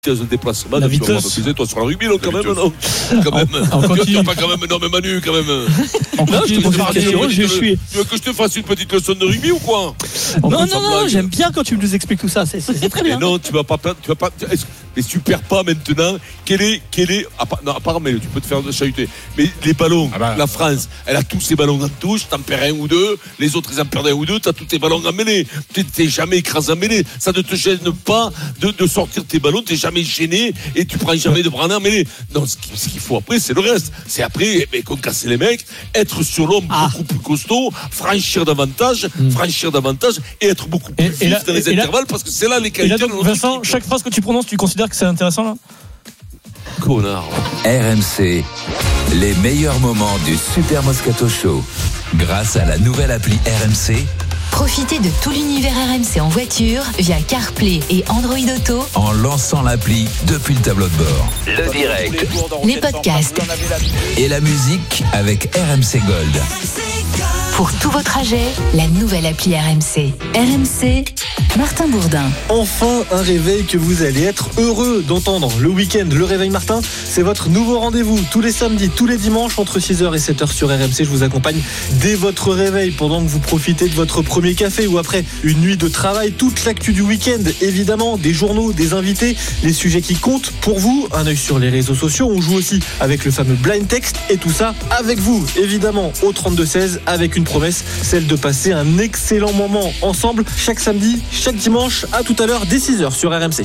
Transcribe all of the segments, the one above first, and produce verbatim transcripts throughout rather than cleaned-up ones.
de déplacement, la tu vas vitesse. m'amuser, toi, sur la rugby, là, quand même, non quand même. On, on continue. Tu vas pas quand même, non, mais Manu, quand même. On Là, continue je te de pose parler. une question, Je tu veux- suis. Tu veux que je te fasse une petite leçon de rugby ou quoi? On Non, continue. non, non, blague. j'aime bien quand tu nous expliques tout ça. C'est, c'est, c'est très Mais bien. non, tu vas pas perdre, tu vas pas, est-ce- mais tu perds pas maintenant. Quel est, quel est, à part, non, à part, mais tu peux te faire chahuter. Mais les ballons, Ah bah. la France, elle a tous ses ballons en touche, t'en perds un ou deux, les autres, ils en perdent un ou deux, t'as tous tes ballons en mêlée. T'es, t'es jamais écrasé en mêlée. Ça ne te gêne pas de, de sortir tes ballons, t'es jamais gêné et tu prends jamais de bras en mêlée. Non, ce, qui- ce qu'il faut après, c'est le reste. C'est après, eh, qu'on casse les mecs, être sur l'homme Ah. beaucoup plus costaud, franchir davantage, franchir davantage et être beaucoup plus Et- et vif là- dans les et là- intervalles parce que c'est là les Et qualités là, de donc, notre Vincent, équipe. chaque phrase que tu prononces, tu considères que c'est intéressant là? Connard. R M C, les meilleurs moments du Super Moscato Show. Grâce à la nouvelle appli R M C, Profitez de tout l'univers R M C en voiture via CarPlay et Android Auto, en lançant l'appli depuis le tableau de bord. Le direct les podcasts. et la musique avec R M C Gold. Pour tous vos trajets, la nouvelle appli R M C. R M C, Martin Bourdin. Enfin un réveil que vous allez être heureux d'entendre. Le week-end, le réveil Martin, c'est votre nouveau rendez-vous. Tous les samedis, tous les dimanches, entre six heures et sept heures sur R M C. Je vous accompagne dès votre réveil pendant que vous profitez de votre premier café ou après une nuit de travail. Toute l'actu du week-end, évidemment, des journaux, des invités, les sujets qui comptent pour vous. Un œil sur les réseaux sociaux. On joue aussi avec le fameux blind text et tout ça avec vous, évidemment, au trente-deux seize avec une promesse, celle de passer un excellent moment ensemble chaque samedi, chaque dimanche. À tout à l'heure dès six heures sur R M C.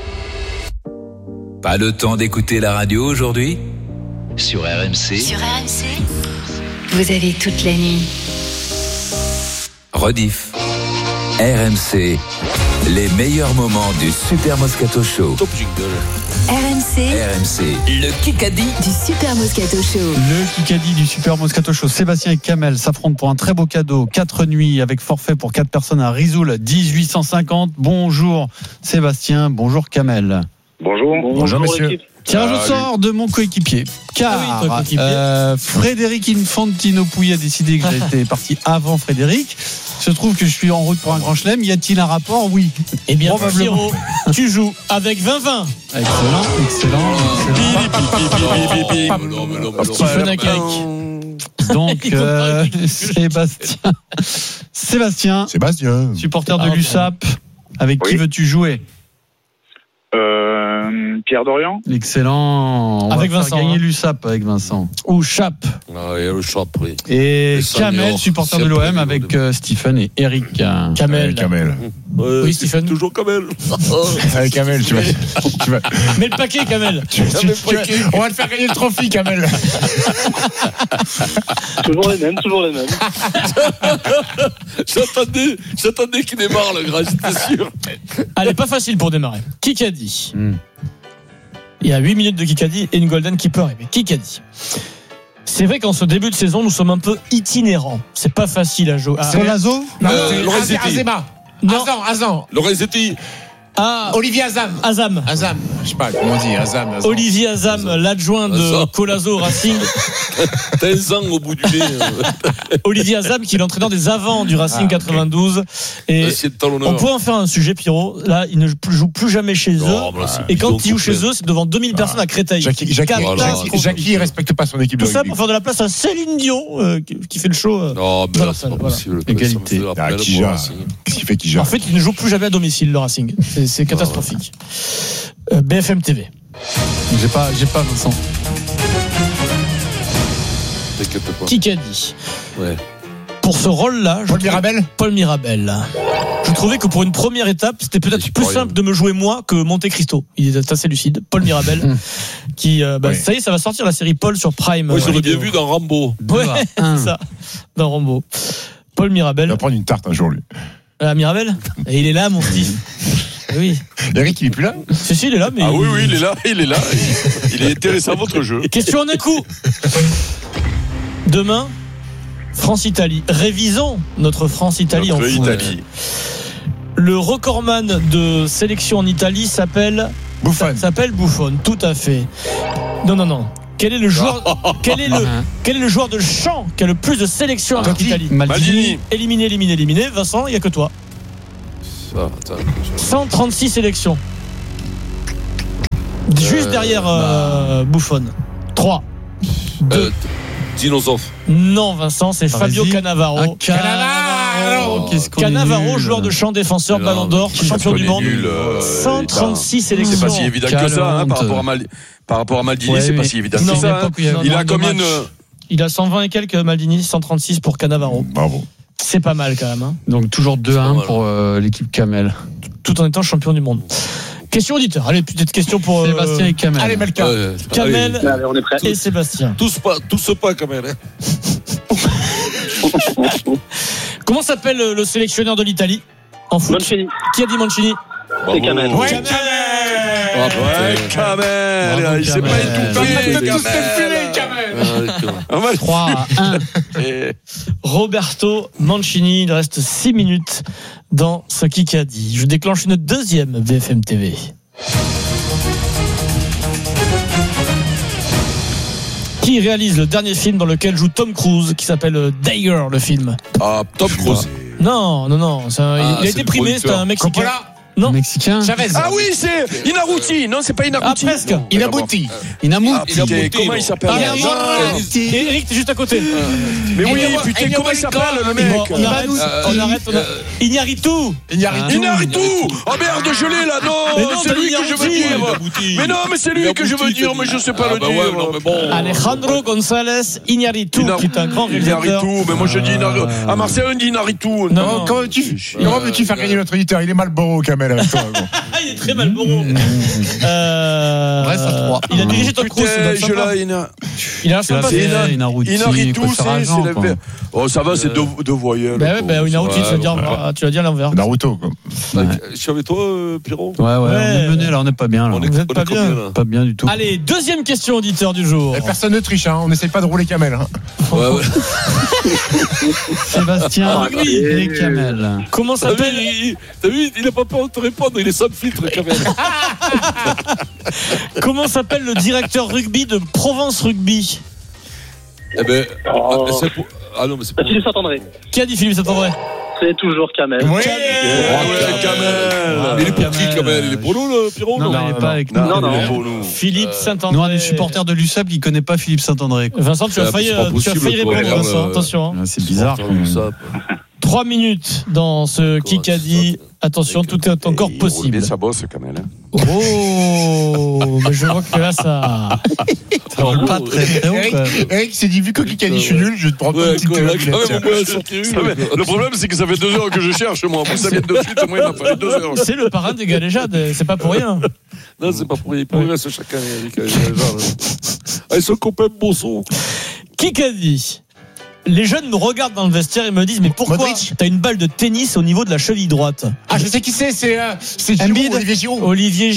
Pas le temps d'écouter la radio aujourd'hui? Sur R M C, Sur R M C, vous avez toute la nuit. rediff. R M C, les meilleurs moments du Super Moscato Show. Top jingle. R M C, R M C, le Kikadi. du Super Moscato Show. Le Kikadi du Super Moscato Show. Sébastien et Kamel s'affrontent pour un très beau cadeau. Quatre nuits avec forfait pour quatre personnes à Risoul, dix-huit cent cinquante. Bonjour Sébastien, bonjour Kamel. Bonjour. Bonjour, messieurs. Tirage au sort de mon coéquipier. Car Ah oui, ton coéquipier. euh, Frédéric Infantino Pouilly a décidé que j'étais parti avant Frédéric. Il se trouve que je suis en route pour un grand chelem. Y a-t-il un rapport? Oui. Eh bien, Probablement. Pierrot, tu joues avec vingt vingt. Excellent, excellent, excellent. Non, mais non, mais non. Stephen Hawking. Donc, euh, Sébastien, Sébastien, Sébastien. supporter de Ah, l'U S A P, avec qui Oui. veux-tu jouer? Euh, Pierre Dorian. Excellent. On Avec va Vincent, faire gagner hein. l'U S A P avec Vincent. Ou Chap. Ah, et le chat après. Et Les Kamel, seniors, supporter c'est de l'O M, après, avec le- euh, Stephen et Eric. Kamel. Ouais, Kamel. Ouais, Oui, c'est Stephen. toujours Kamel. Allez, Kamel, tu vas. tu vas, Mets le paquet, Kamel. tu, tu- tu vas- on va te faire gagner le trophée, Kamel. Toujours les mêmes, toujours les mêmes. J'attendais, j'attendais qu'il démarre le grand, j'étais sûr. Allez, pas facile pour démarrer. Kikadi. Hmm. Il y a huit minutes de Kikadi et une golden qui peut arriver. Kikadi. C'est vrai qu'en ce début de saison, nous sommes un peu itinérants. C'est pas facile à jouer. Ah, Solazo? non, Euh, c'est- Lorenzetti. Azema. non. Azam, Azam. Lorenzetti. Ah, Olivier Azam. Azam. Azam. Je sais pas comment on dit. Azam. Azam. Olivier Azam, l'adjoint de Azam. Colazo au Racing. T'as un sang au bout du nez. Olivier Azam, qui est l'entraîneur des avants du Racing Ah, ok. quatre-vingt-douze. Et Ancien talonneur. on pourrait en faire un sujet, Pierrot. Là, il ne joue plus jamais chez eux. Non, mais là, c'est Et quand bidon il joue chez complet. eux, c'est devant deux mille personnes à Créteil. Jackie, Jackie, Catastrophique. Jackie, Jackie, il respecte pas son équipe de Tout ça rugby. pour faire de la place à Céline Dion, euh, qui- qui fait le show. euh. Non, mais Voilà, là, c'est pas voilà. possible. Égalité. Ça me fait Ah, appel qui pour gère. Racing. Qu'est-ce qu'il fait qui En gère? fait, il ne joue plus jamais à domicile, le Racing. C'est, c'est catastrophique. Euh, B F M T V. J'ai pas, j'ai pas Vincent. T'inquiète pas. Qui qu'a dit Ouais. Pour ce rôle-là, je Paul trouve- Mirabel. Paul Mirabel. Je trouvais que pour une première étape, c'était peut-être C'est plus pas simple de me jouer moi que Monte Cristo. Il est assez lucide. Paul Mirabel, qui, euh, bah, Oui. ça y est, ça va sortir la série Paul sur Prime. Moi, euh, j'aurais bien vidéo. vu dans Rambo. Ouais, un. c'est ça. Dans Rambo. Paul Il Mirabel. va prendre une tarte un jour, lui. Ah, Mirabel. Et il est là, mon Steve. Oui. Eric, il est plus là? Si, si, il est là, mais. Ah oui, oui, il est là, il est là. Il, il est intéressant, votre jeu. Question en un coup. Demain, France-Italie. Révisons notre France-Italie Notre en foot. Italie. Le recordman de sélection en Italie s'appelle Buffon. s'appelle Buffon, tout à fait. Non, non, non. Quel est le joueur quel est le quel est le joueur de champ qui a le plus de sélections avec Totti. l'Italie? Maldini. Éliminé, éliminé, éliminé. Vincent, il n'y a que toi. Ça, attends, cent trente-six sélections. Juste derrière euh, Buffon. trois, deux. Euh, Dinosaure. Non, Vincent, c'est Fabio Vas-y. Cannavaro. Ah, Cannavaro, qu'est-ce qu'on est Cannavaro, nul. joueur de champ, défenseur, Mais ballon non, d'or, mais champion On du est monde. nul, euh, cent trente-six sélections. C'est pas si évident que ça, hein, par, rapport à Mal- par rapport à Maldini, Ouais, c'est pas oui. si évident Non, que mais ça. pas hein. qu'il y a Il moins a de combien de. matchs. Il a cent vingt et quelques, Maldini, cent trente-six pour Cannavaro. Bravo. C'est pas mal quand même. Hein. Donc toujours deux à pas un mal. pour euh, l'équipe Kamel. Tout en étant champion du monde. Question auditeur. Allez, petite question pour euh, Sébastien et Kamel. Allez, Melka. Ouais, Kamel allez, Allez, on est prêt. et Sébastien. Tous pas, tous pas quand même. Hein. Comment s'appelle le le sélectionneur de l'Italie en foot? Mancini. Qui a dit Mancini? C'est Kamel. Ouais, Kamel. Ah, Ouais, putain. Kamel, Bravo, il s'est Kamel. pas étouffé, Kamel. Kamel. Ah, d'accord. Ah, ouais. trois à un. Et- Roberto Mancini. Il reste six minutes dans ce Kikadi. Je déclenche une deuxième B F M T V. Qui réalise le dernier film dans lequel joue Tom Cruise, qui s'appelle Dagger, le film? Ah, Tom Cruise. Non, non, non. c'est un- Ah, il a c'est été le primé, c'est producteur. un Mexicain. Coppola. Non. Mexicain. Chavez. Ah oui, c'est Inaruti. Non, c'est pas Ah, Inaruti. presque. Non, Inabouti. Inamou. Ah, putain, Inabuti, comment non. il s'appelle Ah, Ah, Et Eric, t'es juste à côté. Mais oui, Inaba- putain, Inaba- comment il s'appelle le mec Bon, on arrête, Euh, on arrête, on a... Iñárritu. Iñárritu. Inaritu. Oh merde, je l'ai là, non Mais non, c'est t'as lui dit que je veux Inaruti. dire. Mais non, mais c'est lui que je veux dire, mais je sais pas Ah, le bah ouais, non, dire. mais bon. Alejandro González Iñárritu, Inar- qui est un grand réalisateur. Inaritu, mais moi je dis Inaritu. À Marseille, on dit Inaritu. Non, Non, non. comment veux-tu, comment veux-tu faire gagner notre auditeur? Il est mal beau, Kamel, avec toi. Bon. Ah, il est très mal bon. Euh... Reste à trois. Il a dirigé Tom Cruise. Putain, c'est je sympa. l'ai, Ina- Il a l'air sympa. C'est c'est- Ina- Inaruti. Inaritu, quoi, c'est rageant, c'est quoi. la. Oh, ça va, c'est deux deux voyelles. Bah ouais, bah, Iñárritu, tu vas dire, Ouais, tu vas dire l'envers. Naruto, quoi. Je suis avec toi, euh, Pierrot. Ouais, ouais, on Ouais. est mené là, on n'est pas bien là. On est, Vous êtes on pas est combien, bien. là Pas bien du tout. Allez, deuxième question auditeur du jour. Et personne ne triche, hein. On n'essaye pas de rouler Kamel. Hein. Ouais, ouais. Sébastien Ah, et Kamel. Comment T'as vu, s'appelle il, t'as vu, il n'a pas peur de te répondre, il est sans filtre quand même. Comment s'appelle le directeur rugby de Provence Rugby? Eh ben, Oh. ah, c'est pour- ah non, mais c'est pour. Philippe Saint-André. Qui a dit Philippe Saint-André? C'est toujours Kamel. Oui. Ouais, Kamel. Il est pour qui quand même? Il est pour nous, le Pierrot? Non, non mais il n'est pas avec Non, nous. non, non. il est pour nous. Philippe Euh, Saint-André. Nous, on est supporters de l'U S A P qui ne connaît pas Philippe Saint-André. quoi. Vincent, tu as Ah, failli, c'est pas euh, tu as possible, failli toi, répondre, regarde, Vincent. euh, Attention. hein. Ah, C'est bizarre. quand même. Ça. Trois minutes dans ce Kikadi. Attention, tout est encore Il roule possible. bien sa bosse, Kamel. hein. Oh, mais je vois que là, ça. Ça roule pas très très haut. Eric, quand même. Eric s'est dit, vu que Kikadi, je suis nul, je vais te prendre une Ouais, petite quoi, là, calculette, quand tiens. même, au moins, sortir une. Ça fait- Le problème, c'est que ça fait deux heures que je cherche, moi. Vous saviez de suite, moi, il m'a fallu deux heures. C'est le parrain des galéjades, c'est pas pour rien. Non, c'est pas pour il progresse chaque année. Eric, les gens, là. Ah, ils sont copains Bosso. Kikadi. Les jeunes me regardent dans le vestiaire et me disent mais pourquoi Modric. t'as une balle de tennis au niveau de la cheville droite? Ah, je sais qui c'est, c'est euh, c'est Giroud, Embiid. Olivier Giroud. Olivier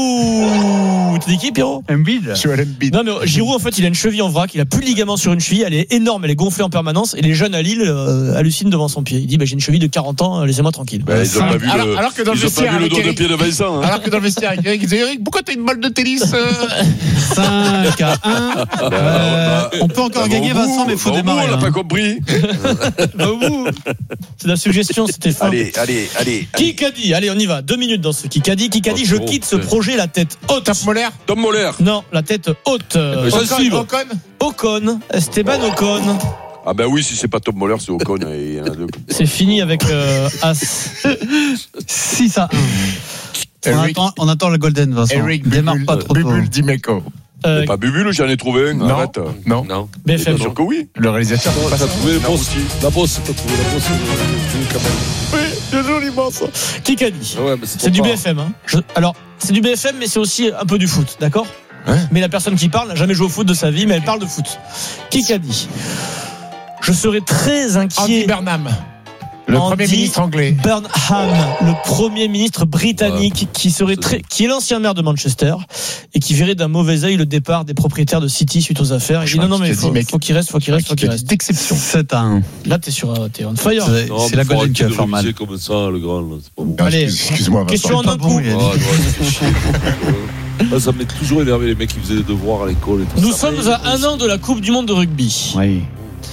Giroud. T'as dit qui, Pierrot? Embiid. Je suis à l'Embiid. Non mais Giroud en fait il a une cheville en vrac, il a plus de ligament sur une cheville, elle est énorme, elle est gonflée en permanence et les jeunes à Lille euh, hallucinent devant son pied. Il dit bah, j'ai une cheville de quarante ans, laissez-moi tranquille. Ben, ils ont pas vu alors, le. alors que dans le Ils ont pas vestiaire vu le avec dos de Eric, pied de Vincent. hein. alors que dans le vestiaire avec Eric, il disait Eric, pourquoi t'as une balle de tennis euh cinq à un. Euh, on peut encore Bah, gagner, au bout, Vincent, mais il faut bah, au bout, démarrer. On n'a là. pas compris. Bah, au bout. C'est la suggestion, c'était fin. Allez, allez, allez. Kikadi, allez on y va, deux minutes dans ce Kikadi. Kikadi, Oh, je bon, quitte ce putain. projet la tête haute. Top Moller. Tom Moller. Non, la tête haute. Euh, Eh ben, ça, Ocon, suivre. Ocon. Ocon, Esteban Ocon. Ah ben oui, si c'est pas Tom Moller, c'est Ocon. Il y en a deux. C'est fini avec euh, As. six à un. On Eric, attend, on attend le Golden, Vincent. Eric Démarre Bubul, pas trop tôt. Bubul Dimeco. Euh, C'est pas Bubule, j'en ai trouvé un. Non. Arrête. Non, Bien Non. B F M. sûr que oui. le réalisateur. T'as c'est pas ça. trouvé le Non, boss. aussi. La bosse, t'as trouvé la bosse. euh, quand même. Oui, joliment ça. Kikadi. Ah ouais, mais C'est du trop B fort. F M. Hein. Je- alors, c'est du B F M, mais c'est aussi un peu du foot, d'accord? Ouais. Mais la personne qui parle n'a jamais joué au foot de sa vie, mais elle parle de foot. Kikadi. Je serais très Andy inquiet. Burnham, le Andy premier ministre anglais. Burnham, le premier ministre britannique, qui serait très, qui est l'ancien maire de Manchester et qui verrait d'un mauvais œil le départ des propriétaires de City suite aux affaires. Il dit non, non, mais il Qui t'a faut, dit, mec. faut qu'il reste, faut qu'il reste, faut qu'il reste. D'exception. sept à un. Là, t'es sur, euh, t'es on fire. C'est Non, c'est mais la faut Golden arrêter qui va de faire mal. réviser comme ça, le grand, là. C'est pas bon. Allez. Excuse- Excuse-moi, Vincent. Question en pas un bon, coup. il a Ah, dit. ouais, ça fait chier. Ah, ça m'a toujours énervé les mecs qui faisaient des devoirs à l'école et tout Nous ça. sommes à un an de la Coupe du Monde de rugby. Oui.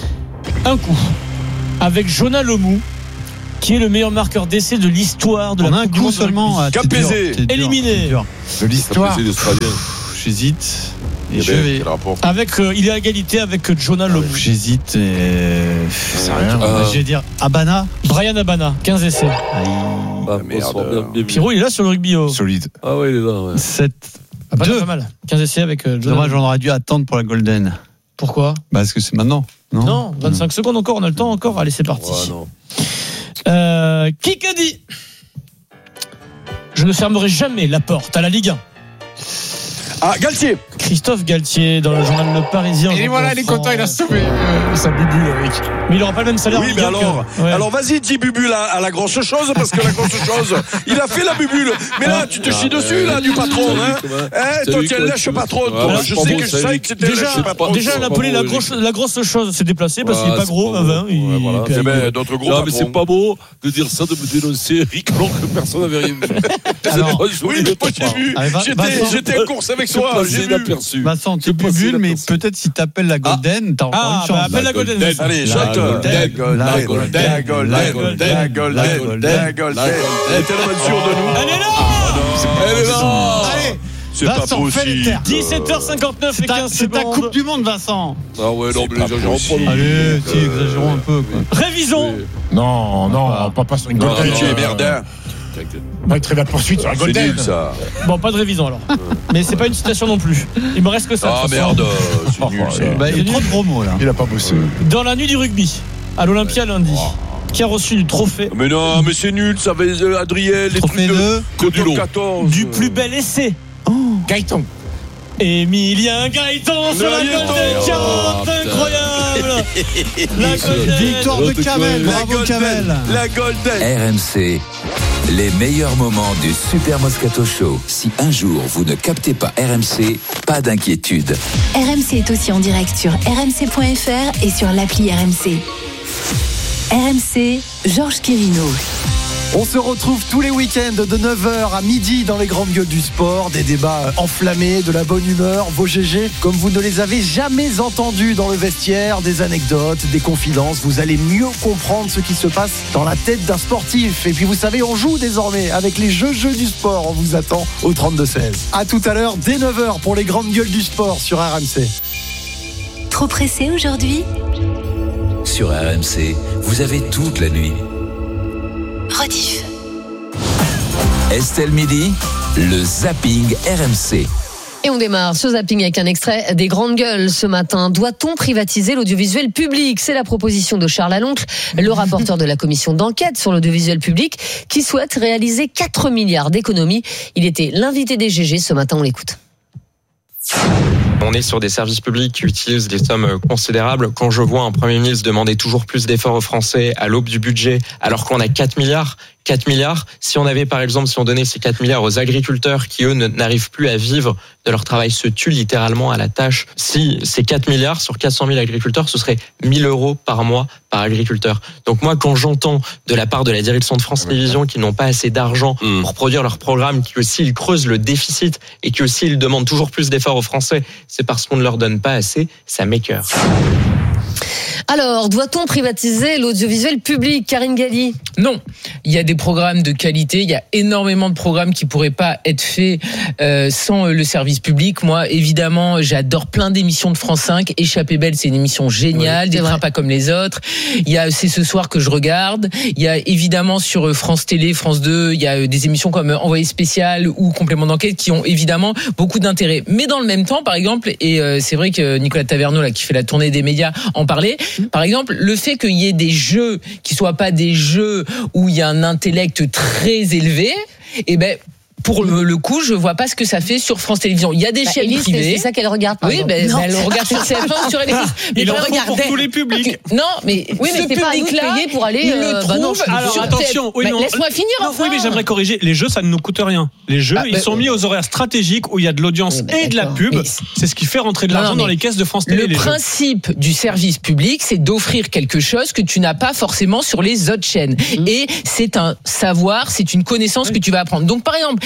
Un coup. Avec Jonah Lemou, qui est le meilleur marqueur d'essai de l'histoire de On la a un Coupe du coup Monde de seulement. rugby. ah, c'est Capézé. dur, c'est dur, Éliminé. c'est dur. De l'histoire. C'est l'Australien. j'hésite. Et Eh je ben, vais. quel rapport? Avec, euh, il est à égalité avec Jonah Lomu. J'hésite. Et... C'est rien. Euh, Je vais dire Abana. Brian Abana, quinze essais. Ah, merde. bonsoir, bien, bien, bien. Pierrot, il est là sur le rugby. Oh. Solide. Ah ouais, il est là. Ouais. sept. Ah, pas, Deux. pas mal. quinze essais avec euh, Jonah Dommage, Lomu. on aurait dû attendre pour la Golden. Pourquoi Parce que c'est maintenant. Non, Non, vingt-cinq secondes encore, on a le temps encore. Allez, c'est parti. Ouais, non. Euh, qui qu'a dit je ne fermerai jamais la porte à la Ligue un. Ah, Galtier. Christophe Galtier dans le journal Le Parisien. Et voilà, il est content, il a sauvé euh, sa bubule, Eric. Mais il n'aura pas le même salaire. Oui, en mais Ligue un alors, que- ouais. alors vas-y, dis bubule à, à la grosse chose, parce que la grosse chose, il a fait la bubule. Mais là, tu te chies dessus, là, du patron, hein. Eh, toi, tu es le lèche patron, toi. Je sais que je sais que c'était le Déjà, lèche patron. déjà il a appelé la grosse, la grosse chose s'est déplacée parce qu'il n'est Ah, pas c'est gros, pas un beau. vingt. il- Ouais, voilà. puis- Eh ben, d'autres gros Non, mais c'est patrons. pas beau de dire ça, de me dénoncer Eric alors que personne n'avait rien vu. Alors, C'est pas joli Oui, de mais moi, ta part. j'ai vu. Allez, va- J'étais Vincent. j'étais en course avec C'est toi, passé j'ai vu. inaperçu. Vincent, tu C'est passé bubules, mais inaperçu. peut-être si t'appelles la Golden, t'as encore Ah, une chance. bah, appelle la Golden. Golden. Allez, La chante. Golden, La Golden, la la Golden, Golden, la la Golden, la Golden, la Golden, la Golden. Elle est tellement sûre de nous. Elle est là Elle est là. Allez, C'est pas Vincent, fais les possible. terres. dix-sept heures cinquante-neuf et C'est ta, quinze c'est ta secondes. Coupe du Monde, Vincent. Ah ouais, non, C'est mais pas exagérons possible. pas. Allez, si, exagérons un peu. Quoi. Révisons. Non, non, pas, pas sur une Non, Golden. tu es merde, hein. On va être la poursuite sur la C'est Golden. nul, ça. Bon, pas de révision alors. Mais c'est pas une citation non plus. Il me reste que ça. Ah, de toute façon. merde, c'est nul, ça. Bah, il y a trop de gros mots là. Il a pas bossé. Dans la nuit du rugby, à l'Olympia lundi, qui a reçu le trophée Mais non, mais c'est nul, ça va, euh, Adriel, les Trophée trucs de... de. Que du long. quatorze. du plus bel essai. Gaëtan. Emilien Gaëtan sur la Le Golden Gaëtan. quarante, Oh, putain. incroyable. La Golden. Victoire de Kamel, La bravo Golden, Kamel. la Golden. R M C, les meilleurs moments du Super Moscato Show. Si un jour vous ne captez pas R M C, pas d'inquiétude. R M C est aussi en direct sur r m c point f r et sur l'appli R M C. R M C, Georges Quirino. On se retrouve tous les week-ends de neuf heures à midi dans les grandes gueules du sport. Des débats enflammés, de la bonne humeur, vos G G comme vous ne les avez jamais entendus dans le vestiaire. Des anecdotes, des confidences. Vous allez mieux comprendre ce qui se passe dans la tête d'un sportif. Et puis vous savez, on joue désormais avec les jeux jeux du sport. On vous attend au trente-deux seize. A tout à l'heure dès neuf heures pour les grandes gueules du sport sur R M C. Trop pressé aujourd'hui ? Sur R M C, vous avez toute la nuit. Rediff. Estelle Midi, le zapping R M C. Et on démarre ce zapping avec un extrait des grandes gueules ce matin. Doit-on privatiser l'audiovisuel public ? C'est la proposition de Charles Aloncle, le rapporteur de la commission d'enquête sur l'audiovisuel public, qui souhaite réaliser quatre milliards d'économies. Il était l'invité des G G ce matin, on l'écoute. On est sur des services publics qui utilisent des sommes considérables. Quand je vois un Premier ministre demander toujours plus d'efforts aux Français à l'aube du budget, alors qu'on a quatre milliards, quatre milliards, si on avait par exemple, si on donnait ces quatre milliards aux agriculteurs qui eux n'arrivent plus à vivre de leur travail, se tuent littéralement à la tâche, si ces quatre milliards sur quatre cent mille agriculteurs, ce serait mille euros par mois par agriculteur. Donc moi, quand j'entends de la part de la direction de France Télévisions qu'ils n'ont pas assez d'argent mmh. pour produire leur programme, qui aussi ils creusent le déficit et qui aussi ils demandent toujours plus d'efforts aux Français, c'est parce qu'on ne leur donne pas assez, ça m'écœure. Alors, doit-on privatiser l'audiovisuel public, Karine Galli ? Non. Il y a des programmes de qualité, il y a énormément de programmes qui pourraient pas être faits euh, sans le service public. Moi, évidemment, j'adore plein d'émissions de France cinq. Échappée belle, c'est une émission géniale, oui, des trains pas comme les autres. Il y a C'est ce soir que je regarde. Il y a évidemment sur France Télé, France deux, il y a des émissions comme Envoyé spécial ou Complément d'enquête qui ont évidemment beaucoup d'intérêt. Mais dans le même temps, par exemple, et euh, c'est vrai que Nicolas Taverneau, là, qui fait la tournée des médias, en parlait. Par exemple, le fait qu'il y ait des jeux qui soient pas des jeux où il y a un intellect très élevé, eh ben, pour le, le coup, je vois pas ce que ça fait sur France Télévisions. Il y a des bah, chaînes Élise, privées. C'est ça qu'elle regarde. Par oui, ben, bah, elle regarde sur C F un, sur L F I. Il en trouve pour tous les publics. Non, mais oui, mais c'est pas à nous de payer pour aller. Il euh, le bah non, trouve. Alors sur attention, oui, mais non, laisse-moi finir. Non, enfin. oui, mais j'aimerais corriger. Les jeux, ça ne nous coûte rien. Les jeux, ah, ils bah, sont mis aux horaires stratégiques où il y a de l'audience oui, bah, et de la pub. Mais c'est ce qui fait rentrer de l'argent non, non, dans les caisses de France Télé. Le principe jeux. du service public, c'est d'offrir quelque chose que tu n'as pas forcément sur les autres chaînes. Mmh. Et c'est un savoir, c'est une connaissance oui. que tu vas apprendre. Donc, par exemple,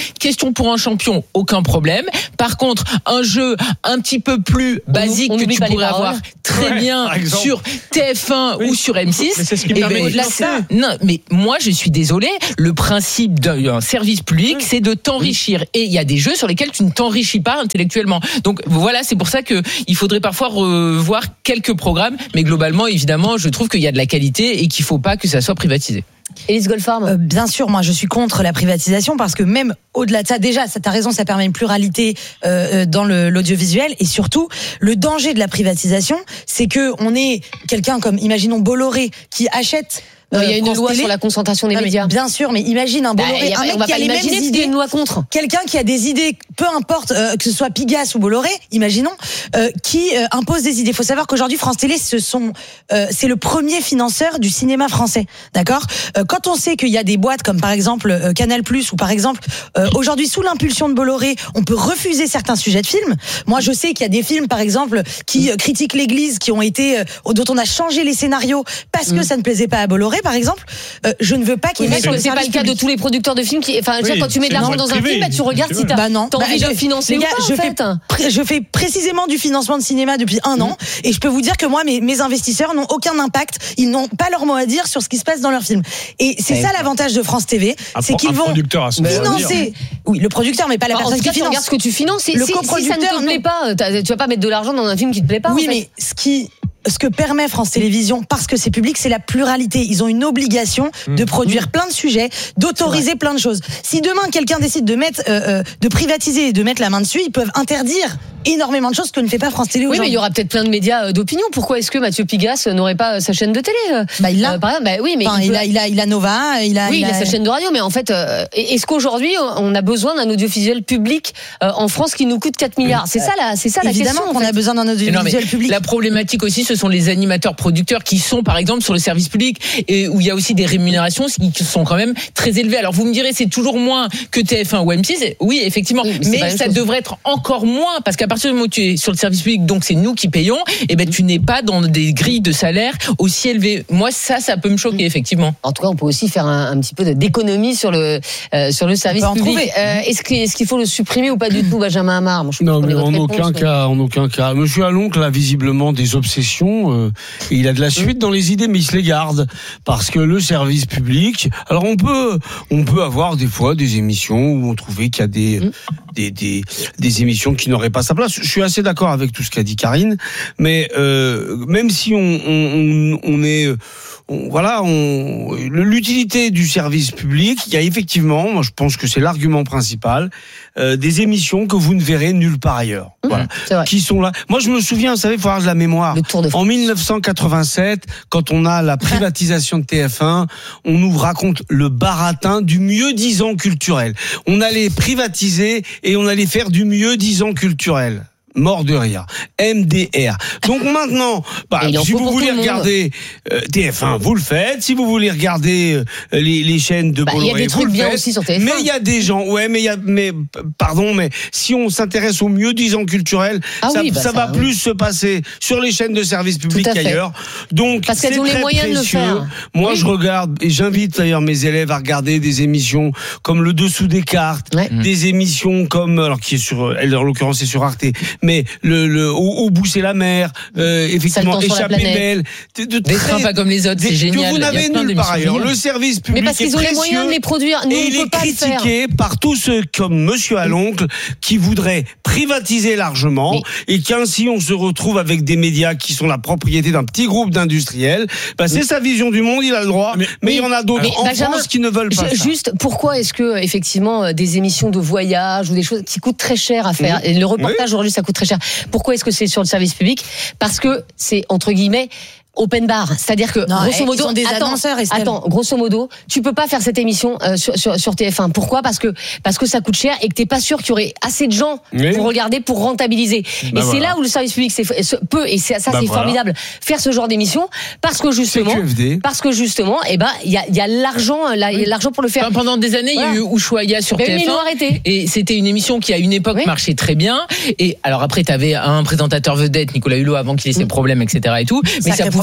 Question pour un champion, aucun problème. Par contre, un jeu un petit peu plus basique on, on que tu pourrais avoir très ouais, bien sur T F un oui. ou sur M six. Mais c'est ce qui me et permet ben, de là, ça, non, mais moi, je suis désolé. Le principe d'un service public, oui. c'est de t'enrichir. Oui. Et il y a des jeux sur lesquels tu ne t'enrichis pas intellectuellement. Donc voilà, c'est pour ça que il faudrait parfois revoir quelques programmes, mais globalement, évidemment, je trouve qu'il y a de la qualité et qu'il faut pas que ça soit privatisé. Élise Goldfarb. Euh, bien sûr, moi je suis contre la privatisation parce que même au-delà de ça, déjà, ça, t'as raison, ça permet une pluralité euh, dans le, l'audiovisuel et surtout le danger de la privatisation, c'est que on est quelqu'un comme, imaginons Bolloré qui achète. Non, il y a une France loi Télé. sur la concentration des Non, médias. Bien sûr, mais imagine un Bolloré, bah, un mec on va qui a pas les mêmes imaginer idées, qu'il y a une loi contre. Quelqu'un qui a des idées, peu importe euh, que ce soit Pigasse ou Bolloré, imaginons, euh, qui euh, impose des idées. Il faut savoir qu'aujourd'hui France Télé, ce sont, euh, c'est le premier financeur du cinéma français, d'accord. euh, Quand on sait qu'il y a des boîtes comme par exemple euh, Canal+, ou par exemple euh, aujourd'hui sous l'impulsion de Bolloré, on peut refuser certains sujets de films. Moi, je sais qu'il y a des films, par exemple, qui euh, critiquent l'Église, qui ont été, euh, dont on a changé les scénarios parce que mmh. ça ne plaisait pas à Bolloré, par exemple. Euh, je ne veux pas qu'il y ait. Oui, mais c'est pas le cas de tous les producteurs de films qui, enfin, oui, quand tu mets de l'argent dans un film, bah, tu regardes si t'as bah non. envie bah, de financer ou pas, je en fait. Fais, je fais précisément du financement de cinéma depuis un mmh. an, et je peux vous dire que moi, mes, mes investisseurs n'ont aucun impact. Ils n'ont pas leur mot à dire sur ce qui se passe dans leurs films. Et c'est ouais. ça l'avantage de France T V, un c'est qu'ils vont financer. Oui, le producteur, mais pas la bah, personne en tout cas, qui finance. Regarde ce que tu finances. Le si, coproducteur, si ça ne te plaît pas, tu vas pas mettre de l'argent dans un film qui te plaît pas. Oui, en fait. mais ce qui Ce que permet France Télévisions, parce que c'est public, c'est la pluralité. Ils ont une obligation mmh. de produire mmh. plein de sujets, d'autoriser plein de choses. Si demain quelqu'un décide de mettre, euh, de privatiser et de mettre la main dessus, ils peuvent interdire énormément de choses que ne fait pas France Télé aujourd'hui. Oui, mais il y aura peut-être plein de médias d'opinion. Pourquoi est-ce que Mathieu Pigasse n'aurait pas sa chaîne de télé? Bah il a. Euh, par exemple, bah oui, mais enfin, il, peut... il a, il a, il a Nova, il a. Oui, il a, il a sa chaîne de radio, mais en fait, euh, est-ce qu'aujourd'hui on a besoin d'un audiovisuel public euh, en France qui nous coûte quatre milliards? C'est ça la, c'est ça la question. Évidemment qu'on en fait. a besoin d'un audiovisuel public. La problématique aussi, ce sont les animateurs producteurs qui sont par exemple sur le service public et où il y a aussi des rémunérations qui sont quand même très élevées. Alors vous me direz c'est toujours moins que T F un ou M six. Oui, effectivement, oui, mais, mais ça chose. devrait être encore moins parce qu'à partir du moment où tu es sur le service public, donc c'est nous qui payons, et ben tu n'es pas dans des grilles de salaire aussi élevées. Moi ça ça peut me choquer effectivement. En tout cas, on peut aussi faire un, un petit peu d'économie sur le euh, sur le service public. Euh, est-ce qu'il est-ce qu'il faut le supprimer ou pas du tout, Benjamin Hamar? Moi, non, mais en réponse, aucun mais... cas, en aucun cas. Monsieur Aloncle a visiblement des obsessions. Euh, et il a de la suite dans les idées, mais il se les garde parce que le service public. Alors on peut, on peut avoir des fois des émissions où on trouvait qu'il y a des, mmh. des, des, des émissions qui n'auraient pas sa place. Je suis assez d'accord avec tout ce qu'a dit Karine, mais euh, même si on, on, on est On, voilà, on, l'utilité du service public, il y a effectivement, moi je pense que c'est l'argument principal, euh, des émissions que vous ne verrez nulle part ailleurs. Mmh, voilà, qui sont là. Moi je me souviens, vous savez, il faut avoir de la mémoire. En dix-neuf cent quatre-vingt-sept, quand on a la privatisation de T F un, on nous raconte le baratin du mieux-disant culturel. On allait privatiser et on allait faire du mieux-disant culturel. Mort de rire. M D R. Donc maintenant, bah, si vous voulez regarder euh, T F un, vous le faites. Si vous voulez regarder euh, les, les chaînes de bah, Bolloré, vous le faites. Il y a des trucs bien aussi sur T F un. Mais il y a des gens, ouais, mais il y a, mais pardon, mais si on s'intéresse au mieux-disant culturel, ah ça, oui, bah ça, ça va oui. plus se passer sur les chaînes de services publics qu'ailleurs. Donc parce qu'elles ont les moyens précieux. de le faire. Moi, oui. je regarde et j'invite d'ailleurs mes élèves à regarder des émissions comme Le Dessous des cartes, ouais. des émissions comme alors qui est sur, en l'occurrence c'est sur Arte. Mais le, le au, au bout c'est la mer, euh, effectivement échappée belle, de, de des trains pas comme les autres, c'est génial. Que vous n'avez nulle part ailleurs. Le service public mais parce qu'ils ont les moyens de les produire. Nous, et il est critiqué par tous ceux comme Monsieur Aloncle qui voudraient privatiser largement mais... et qu'ainsi on se retrouve avec des médias qui sont la propriété d'un petit groupe d'industriels. Bah, c'est oui. sa vision du monde, il a le droit. Mais, mais oui. il y en a d'autres en Benjamin, France qui ne veulent pas. Je, juste, pourquoi est-ce que effectivement des émissions de voyage ou des choses qui coûtent très cher à faire, mmh. et le reportage oui. aujourd'hui ça coûte très cher. Pourquoi est-ce que c'est sur le service public? Parce que c'est entre guillemets open bar, c'est-à-dire que non, grosso modo, des attends, annonceurs, attends, grosso modo, tu peux pas faire cette émission euh, sur, sur sur T F un. Pourquoi? Parce que parce que ça coûte cher et que t'es pas sûr qu'il y aurait assez de gens oui. pour regarder, pour rentabiliser. Bah et voilà. c'est là où le service public c'est, peut et c'est, ça bah c'est voilà. formidable faire ce genre d'émission parce que justement, parce que justement, eh ben il y a il y a l'argent, là, il y a l'argent pour le faire. Enfin, pendant des années, voilà. il y a eu Ushuaïa sur mais T F un. Mais ils l'ont arrêté. Et c'était une émission qui à une époque oui. marchait très bien. Et alors après, t'avais un présentateur vedette, Nicolas Hulot, avant qu'il ait ses problèmes, et cetera et tout. Mais ça, ça pouvait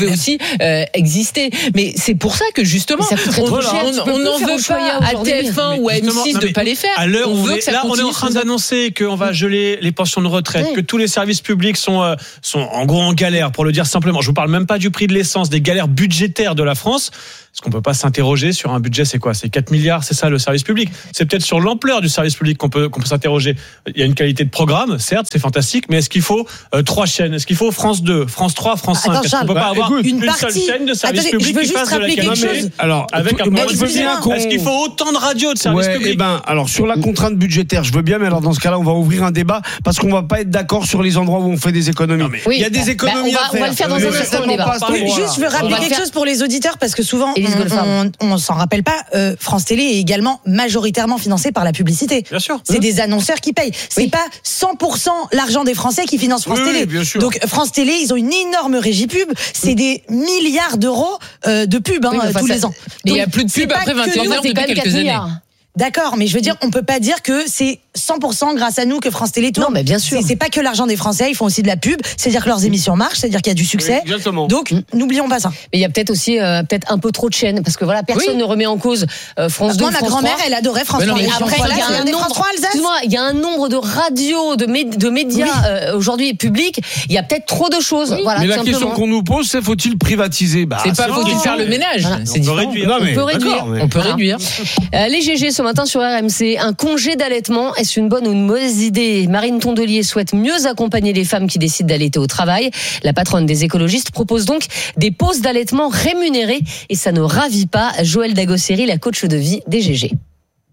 pouvait aussi euh, exister. Mais c'est pour ça que justement, on n'en veut pas à T F un ou à M six de pas les faire. À l'heure on où veut on que est, ça là, on est en train d'annoncer qu'on va geler les pensions de retraite, Oui. que tous les services publics sont, euh, sont en gros en galère, pour le dire simplement. Je vous parle même pas du prix de l'essence, des galères budgétaires de la France. Est-ce qu'on peut pas s'interroger sur un budget, c'est quoi? C'est quatre milliards, c'est ça le service public? C'est peut-être sur l'ampleur du service public qu'on peut, qu'on peut s'interroger. Il y a une qualité de programme, certes, c'est fantastique, mais est-ce qu'il faut euh, trois chaînes? Est-ce qu'il faut France deux, France trois, France cinq? Attends, Est-ce qu'on Charles, peut pas bah, avoir écoute, une, une seule partie- chaîne de service Attendez, public je veux qui juste fasse de la rappeler quelque qualité? chose. Alors, Avec un moi, plan je veux bien qu'on- Est-ce qu'il faut autant de radios de service Ouais, public? eh ben, alors sur la contrainte budgétaire, je veux bien, mais alors dans ce cas-là, on va ouvrir un débat parce qu'on va pas être d'accord sur les endroits où on fait des économies. Oui. Il y a des Bah, économies on va- à faire. on va le faire dans Mais un c'est instant, le tellement débat. pas à cet Oui, endroit-là. juste, je veux On va rappeler le quelque faire. chose pour les auditeurs parce que souvent, Élise on, Goldfarb. on, on s'en rappelle pas. euh, France Télé est également majoritairement financée par la publicité. Bien sûr. C'est des annonceurs qui payent. C'est pas cent pour cent l'argent des Français qui finance France Oui, Télé. oui, bien sûr. Donc France Télé, ils ont une énorme régie pub. C'est des milliards d'euros euh, de pub hein, Oui, mais enfin, tous ça- les ans. Mais il y a Donc, plus de c'est pub pas après que vingt et une nous, heures c'est depuis quand même quelques quatre années. milliards. D'accord, mais je veux dire, on peut pas dire que c'est cent pour cent grâce à nous que France Télé tourne. Non, mais bien sûr. C'est, c'est pas que l'argent des Français, ils font aussi de la pub. C'est-à-dire que leurs émissions marchent, c'est-à-dire qu'il y a du succès. Oui, exactement. Donc, n'oublions pas ça. Mais il y a peut-être aussi euh, peut-être un peu trop de chaînes parce que voilà, personne Oui. ne remet en cause euh, France deux, Moi, ma France grand-mère, trois. elle adorait France Mais non, trois. mais Et Après, voilà, il y a un regardez France nombre, trois Alsace. excuse-moi, il y a un nombre de radios, de, mé- de médias Oui. euh, aujourd'hui publics. Il y a peut-être trop de choses. Voilà, Mais tout la question simplement. qu'on nous pose, c'est faut-il privatiser? Bah, C'est pas faut-il faire le ménage. Voilà. C'est On peut différent. réduire. Non, mais On peut réduire. d'accord, mais- On peut Voilà. réduire. Euh, les G G ce matin sur R M C, un congé d'allaitement, est-ce une bonne ou une mauvaise idée? Marine Tondelier souhaite mieux accompagner les femmes qui décident d'allaiter au travail. La patronne des écologistes propose donc des pauses d'allaitement rémunérées et ça ne ravit pas Joëlle Dagosseri, la coach de vie des G G.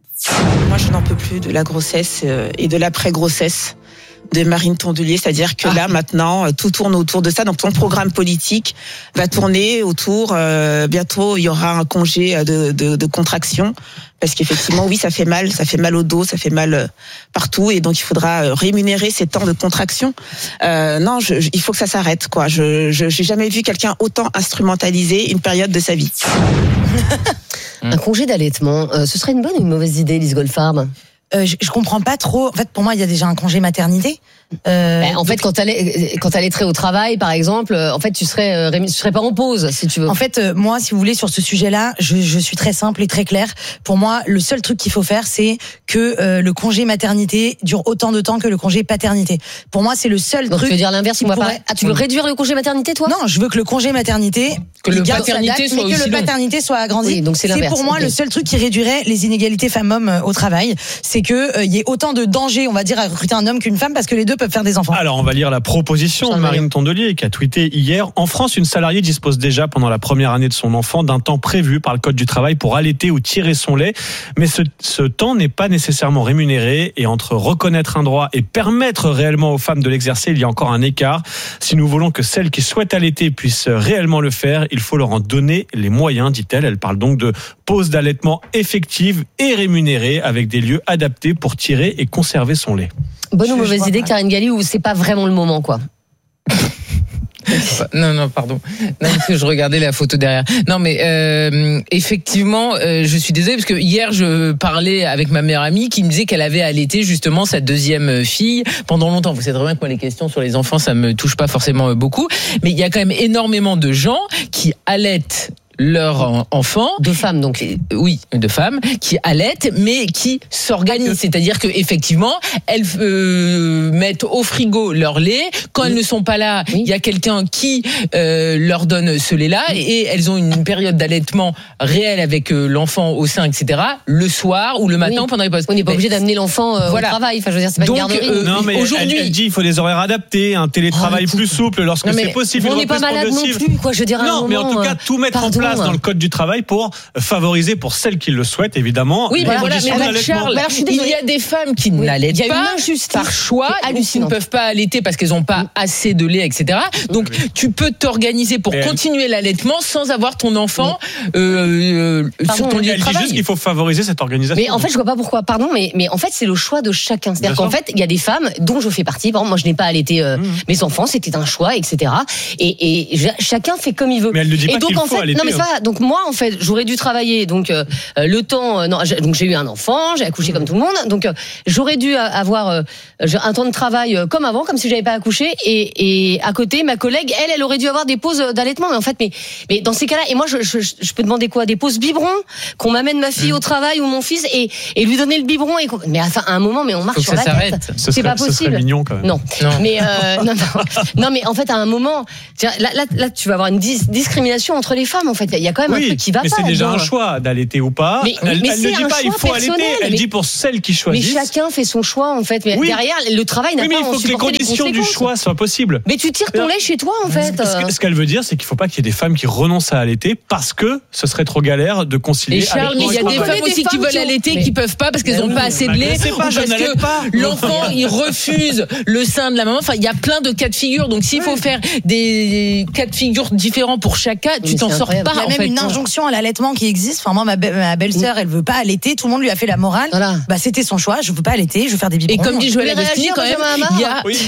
Moi, je n'en peux plus de la grossesse euh, et de l'après-grossesse de Marine Tondelier, c'est-à-dire que là maintenant euh, tout tourne autour de ça. Donc ton programme politique va tourner autour. Euh, bientôt il y aura un congé de, de, de contraction parce qu'effectivement oui ça fait mal, ça fait mal au dos, ça fait mal euh, partout et donc il faudra euh, rémunérer ces temps de contraction. Euh, non, je, je, il faut que ça s'arrête quoi. Je, je j'ai jamais vu quelqu'un autant instrumentaliser une période de sa vie. Un congé d'allaitement, euh, ce serait une bonne ou une mauvaise idée, Lise Goldfarb? Euh, je, je comprends pas trop. En fait, pour moi, il y a déjà un congé maternité. Euh, Ben, en fait, quand t'allais, quand t'allaiterais au travail, par exemple, euh, en fait, tu serais, euh, rému- tu serais pas en pause, si tu veux. En fait, euh, moi, si vous voulez, sur ce sujet-là, je, je suis très simple et très claire. Pour moi, le seul truc qu'il faut faire, c'est que euh, le congé maternité dure autant de temps que le congé paternité. Pour moi, c'est le seul Donc truc. tu veux dire l'inverse, qui on va pas. pourrait- Ah, tu veux réduire le congé maternité, toi? Non, je veux que le congé maternité, Que il le garde sa paternité date, soit mais que aussi le long. paternité soit agrandi. Oui, donc c'est c'est l'inverse, pour moi ok. le seul truc qui réduirait les inégalités femmes-hommes euh, au travail. C'est que euh, il y ait autant de danger, on va dire, à recruter un homme qu'une femme parce que les deux peuvent faire des enfants. Alors, on va lire la proposition de Marine Tondelier qui a tweeté hier. En France, une salariée dispose déjà pendant la première année de son enfant d'un temps prévu par le Code du travail pour allaiter ou tirer son lait. Mais ce, ce temps n'est pas nécessairement rémunéré et entre reconnaître un droit et permettre réellement aux femmes de l'exercer, il y a encore un écart. Si nous voulons que celles qui souhaitent allaiter puissent réellement le faire, il faut leur en donner les moyens, dit-elle. Elle parle donc de pause d'allaitement effective et rémunérée avec des lieux adaptés pour tirer et conserver son lait. Bonne ou Je- je mauvaise vois idée, pas. Karine Galli, ou c'est pas vraiment le moment, quoi? Non, non, pardon. Non, parce que je regardais la photo derrière. Non, mais euh, effectivement, euh, je suis désolée parce que hier je parlais avec ma meilleure amie qui me disait qu'elle avait allaité justement sa deuxième fille pendant longtemps. Vous savez très bien que moi les questions sur les enfants ça me touche pas forcément beaucoup, mais il y a quand même énormément de gens qui allaitent leurs enfants, de femmes donc, oui, de femmes qui allaitent, mais qui s'organisent. C'est-à-dire que effectivement, elles euh, mettent au frigo leur lait. Quand elles ne sont pas là, il y a quelqu'un qui euh, leur donne ce lait-là, et elles ont une période d'allaitement réelle avec euh, l'enfant au sein, et cetera. Le soir ou le matin Oui. ou pendant les pauses. On n'est pas Mais- obligé d'amener l'enfant euh, Voilà. au travail. Enfin, je veux dire, c'est pas Donc, une garderie. euh, Non, mais elle, aujourd'hui- elle dit il faut des horaires adaptés, un télétravail plus souple lorsque Non, mais c'est possible. on une n'est pas reprise malade non progressive. plus, quoi. Je veux dire, à un Non, mais en moment, tout cas, euh, tout mettre pardon, en place hein. dans le code du travail pour favoriser pour celles qui le souhaitent, évidemment. Oui, les mais voilà, mais conditions avec d'allaitement. Charles, Mais alors, je suis il désolée. y a des femmes qui ne Oui. l'allaitent Il y a une pas injustice par choix, qui est ou qui ne hallucinante. peuvent pas allaiter parce qu'elles n'ont pas assez de lait, et cetera. Donc, tu peux t'organiser pour Mais elle- continuer l'allaitement sans avoir ton enfant euh, euh, Pardon, sur ton lieu de Elle dit juste travail. qu'il faut favoriser cette organisation. Mais en fait, je vois pas pourquoi. Pardon, mais mais en fait, c'est le choix de chacun. C'est-à-dire Bien qu'en sûr. fait, il y a des femmes dont je fais partie. Par exemple, moi, je n'ai pas allaité euh, mes enfants. C'était un choix, et cetera. Et, et ja- chacun fait comme il veut. Mais elle ne dit et pas donc qu'il en faut fait, allaiter, non mais hein. pas. Donc moi, en fait, j'aurais dû travailler. Donc euh, le temps, euh, non, j'ai, donc j'ai eu un enfant, j'ai accouché comme tout le monde. Donc euh, j'aurais dû avoir euh, un temps de travail euh, comme avant, comme si j'avais pas accouché. Et, et à côté, ma collègue, elle, elle aurait dû avoir des pauses d'allaitement. Mais en fait, mais, mais dans ces cas-là, et moi, je, je, je peux demander quoi? Des pauses biberon, qu'on m'amène ma fille mmh. au travail ou mon fils et, et lui donner le biberon. Et mais enfin, à un moment, mais on marche sur la tête. Ce c'est serait, pas possible. Ce serait mignon quand même. Non, non. mais euh, non, non, non, mais en fait, à un moment, là, là, là, tu vas avoir une dis- discrimination entre les femmes. En fait, il y a quand même oui, un truc qui va mais pas. Mais c'est déjà là-dedans. un choix d'allaiter ou pas. Mais, elle mais elle ne dit pas il faut allaiter. Elle mais, dit pour celles qui choisissent. Mais chacun fait son choix en fait. Mais oui. derrière, le travail n'a oui, pas. Mais il faut que les conditions du choix soient possibles. Mais tu tires ton lait chez toi en fait. Ce, ce qu'elle veut dire, c'est qu'il ne faut pas qu'il y ait des femmes qui renoncent à allaiter parce que ce serait trop galère de concilier. Et Charles, mais il y a des femmes aussi qui veulent allaiter et qui peuvent pas parce qu'elles n'ont pas assez de lait ou parce que l'enfant il refuse le sein de la maman. Enfin, il y a plein de cas de figure. Donc s'il faut faire des cas de figure différents pour chaque cas, tu t'en sors pas. Il y a même une injonction à l'allaitement qui existe. Enfin, moi, ma, be- ma belle-sœur, elle veut pas allaiter. Tout le monde lui a fait la morale. Voilà. Bah, c'était son choix. Je veux pas allaiter. Je veux faire des biberons. Et comme dit Joël Agostini, quand même, il y a. Oui.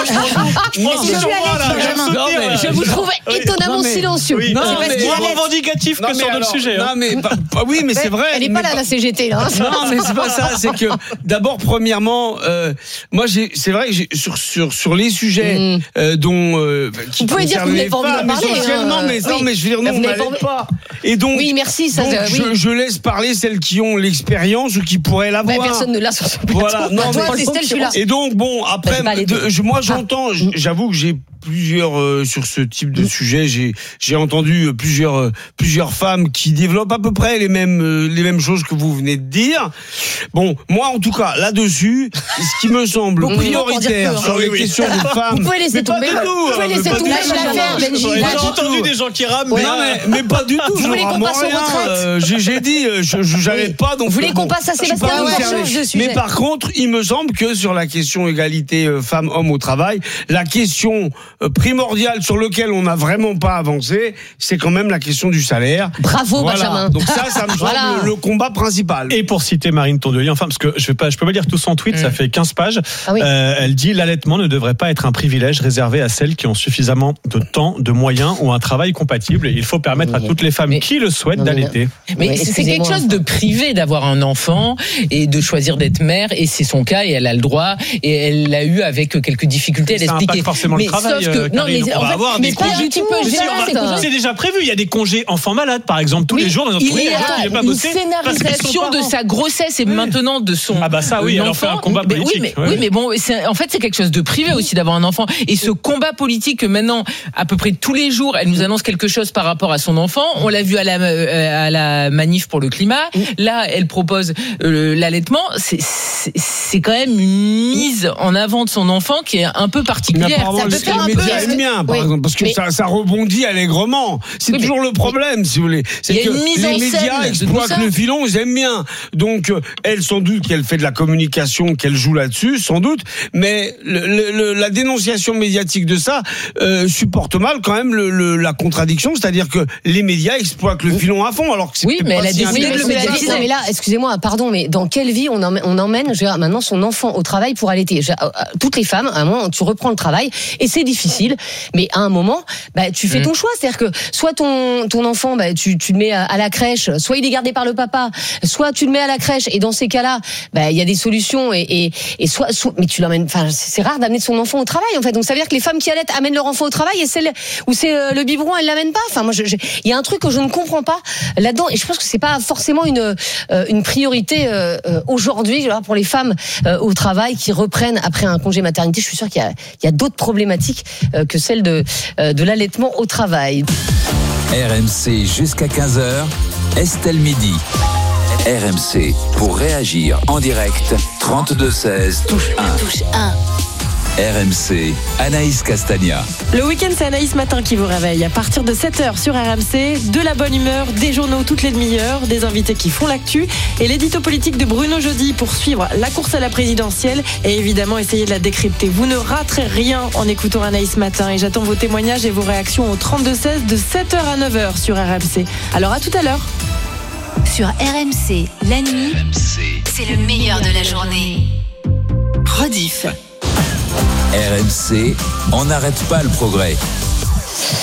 Je vous trouve étonnamment silencieux. Non, mais moins revendicatif que sur d'autres sujets. Non, mais oui, mais c'est vrai. Elle est pas là la C G T là. Non, mais c'est pas ça. C'est que d'abord, premièrement, moi, j'ai, c'est vrai que j'ai, sur sur sur les sujets dont qui vous pouvez dire que vous n'avez pas envie d'en parler. Essentiellement, mais non, mais je veux dire non, on n'allait pas. Et donc, oui, merci. Ça, donc euh, je, oui. je laisse parler celles qui ont l'expérience ou qui pourraient l'avoir. Bah, personne ne l'a sur ce plateau. Voilà. Non, toi, mais, c'est Estelle, je suis là. Et donc bon, après, bah, de, je, moi j'entends, ah. j'avoue que j'ai plusieurs euh, sur ce type de mmh. sujet. J'ai j'ai entendu plusieurs euh, plusieurs femmes qui développent à peu près les mêmes euh, les mêmes choses que vous venez de dire. Bon, moi en tout cas là-dessus, ce qui me semble oui, prioritaire sur les oui, questions oui. de femmes. Vous pouvez laisser tomber. Vous pouvez laisser tomber l'affaire, Benji. J'ai entendu des gens qui rament. Oui, non, mais, mais pas du tout. Vous voulez qu'on passe aux retraites? J'ai, j'ai dit, je, je j'arrête pas. Donc vous voulez qu'on passe à Sébastien ou on change de sujet? Mais par contre, il me semble que sur la question égalité femmes-hommes au travail, la question primordiale sur laquelle on n'a vraiment pas avancé, c'est quand même la question du salaire. Bravo, voilà. Benjamin. Donc ça, ça me semble voilà. le, le combat principal. Et pour citer Marine Tondelier, enfin, parce que je vais pas, je peux pas lire tout son tweet, mmh. ça fait quinze pages. Ah oui. euh, elle dit l'allaitement ne devrait pas être un privilège réservé à celles qui ont suffisamment de temps, de moyens ou un travail compatible. Il faut permettre à toutes les femmes mais, qui le souhaitent non, d'allaiter. Mais, mais c'est quelque chose de privé d'avoir un enfant et de choisir d'être mère, et c'est son cas et elle a le droit et elle l'a eu avec quelques difficultés. Elle expliquait. Ça impacte forcément mais le travail. Sauf que, euh, non, mais on en va fait, avoir mais des pas congés. du tout. C'est déjà prévu. Il y a des congés enfants malades, par exemple, tous oui, les jours. Dans notre il y a il pas une bossé scénarisation de sa grossesse et oui. maintenant de son ah bah ça oui, enfant. Elle fait un combat mais politique. Oui, mais, ouais. oui, mais bon, c'est, en fait, c'est quelque chose de privé aussi d'avoir un enfant. Et ce combat politique que maintenant, à peu près tous les jours, elle nous annonce quelque chose par rapport à son enfant. On l'a vu à la, euh, à la manif pour le climat. Là, elle propose euh, l'allaitement. C'est, c'est, c'est quand même une mise en avant de son enfant qui est un peu particulière. Ça peut faire un peu le mien, par oui. exemple, parce que mais... ça, ça rebondit allègrement. C'est oui, toujours mais... le problème, si vous voulez. C'est que les médias exploitent le filon, ils aiment bien. Donc, euh, elle, sans doute qu'elle fait de la communication, qu'elle joue là-dessus, sans doute. Mais le, le, la dénonciation médiatique de ça euh, supporte mal quand même le, le, la contradiction, c'est-à-dire que les médias exploitent le filon à fond, alors que c'est oui, mais elle a décidé de le médiatiser. Mais là, excusez-moi, pardon, mais dans quelle vie on emmène, on emmène je veux dire, maintenant son enfant au travail pour allaiter? Je, toutes les femmes, à un moment, tu reprends le travail et c'est difficile, mais à un moment, bah, tu fais ton choix, c'est-à-dire que soit ton ton enfant, bah, tu tu le mets à, à la crèche, soit il est gardé par le papa, soit tu le mets à la crèche et dans ces cas-là, bah, il y a des solutions et et, et soit, soit mais tu l'emmènes, enfin c'est rare d'amener son enfant au travail en fait, donc ça veut dire que les femmes qui allaitent amènent leur enfant au travail et celles où c'est euh, le biberon, elles l'amènent pas. Enfin moi, il y a un truc que je ne comprends pas là-dedans et je pense que c'est pas forcément une euh, une priorité euh, aujourd'hui pour les femmes euh, au travail qui reprennent après un congé maternité. Je suis sûre qu'il y a il y a d'autres problématiques euh, que celle de euh, de l'allaitement au travail. R M C jusqu'à quinze heures, Estelle Midi. R M C pour réagir en direct, trente-deux seize, touche un. Touche un. R M C, Anaïs Castagna. Le week-end, c'est Anaïs Matin qui vous réveille. À partir de sept heures sur R M C, de la bonne humeur, des journaux toutes les demi-heures, des invités qui font l'actu et l'édito politique de Bruno Jeudi pour suivre la course à la présidentielle et évidemment essayer de la décrypter. Vous ne raterez rien en écoutant Anaïs Matin et j'attends vos témoignages et vos réactions au trente-deux seize de sept heures à neuf heures sur R M C. Alors à tout à l'heure. Sur R M C, la nuit, R M C. C'est le meilleur de la journée. Rediff. R M C, on n'arrête pas le progrès.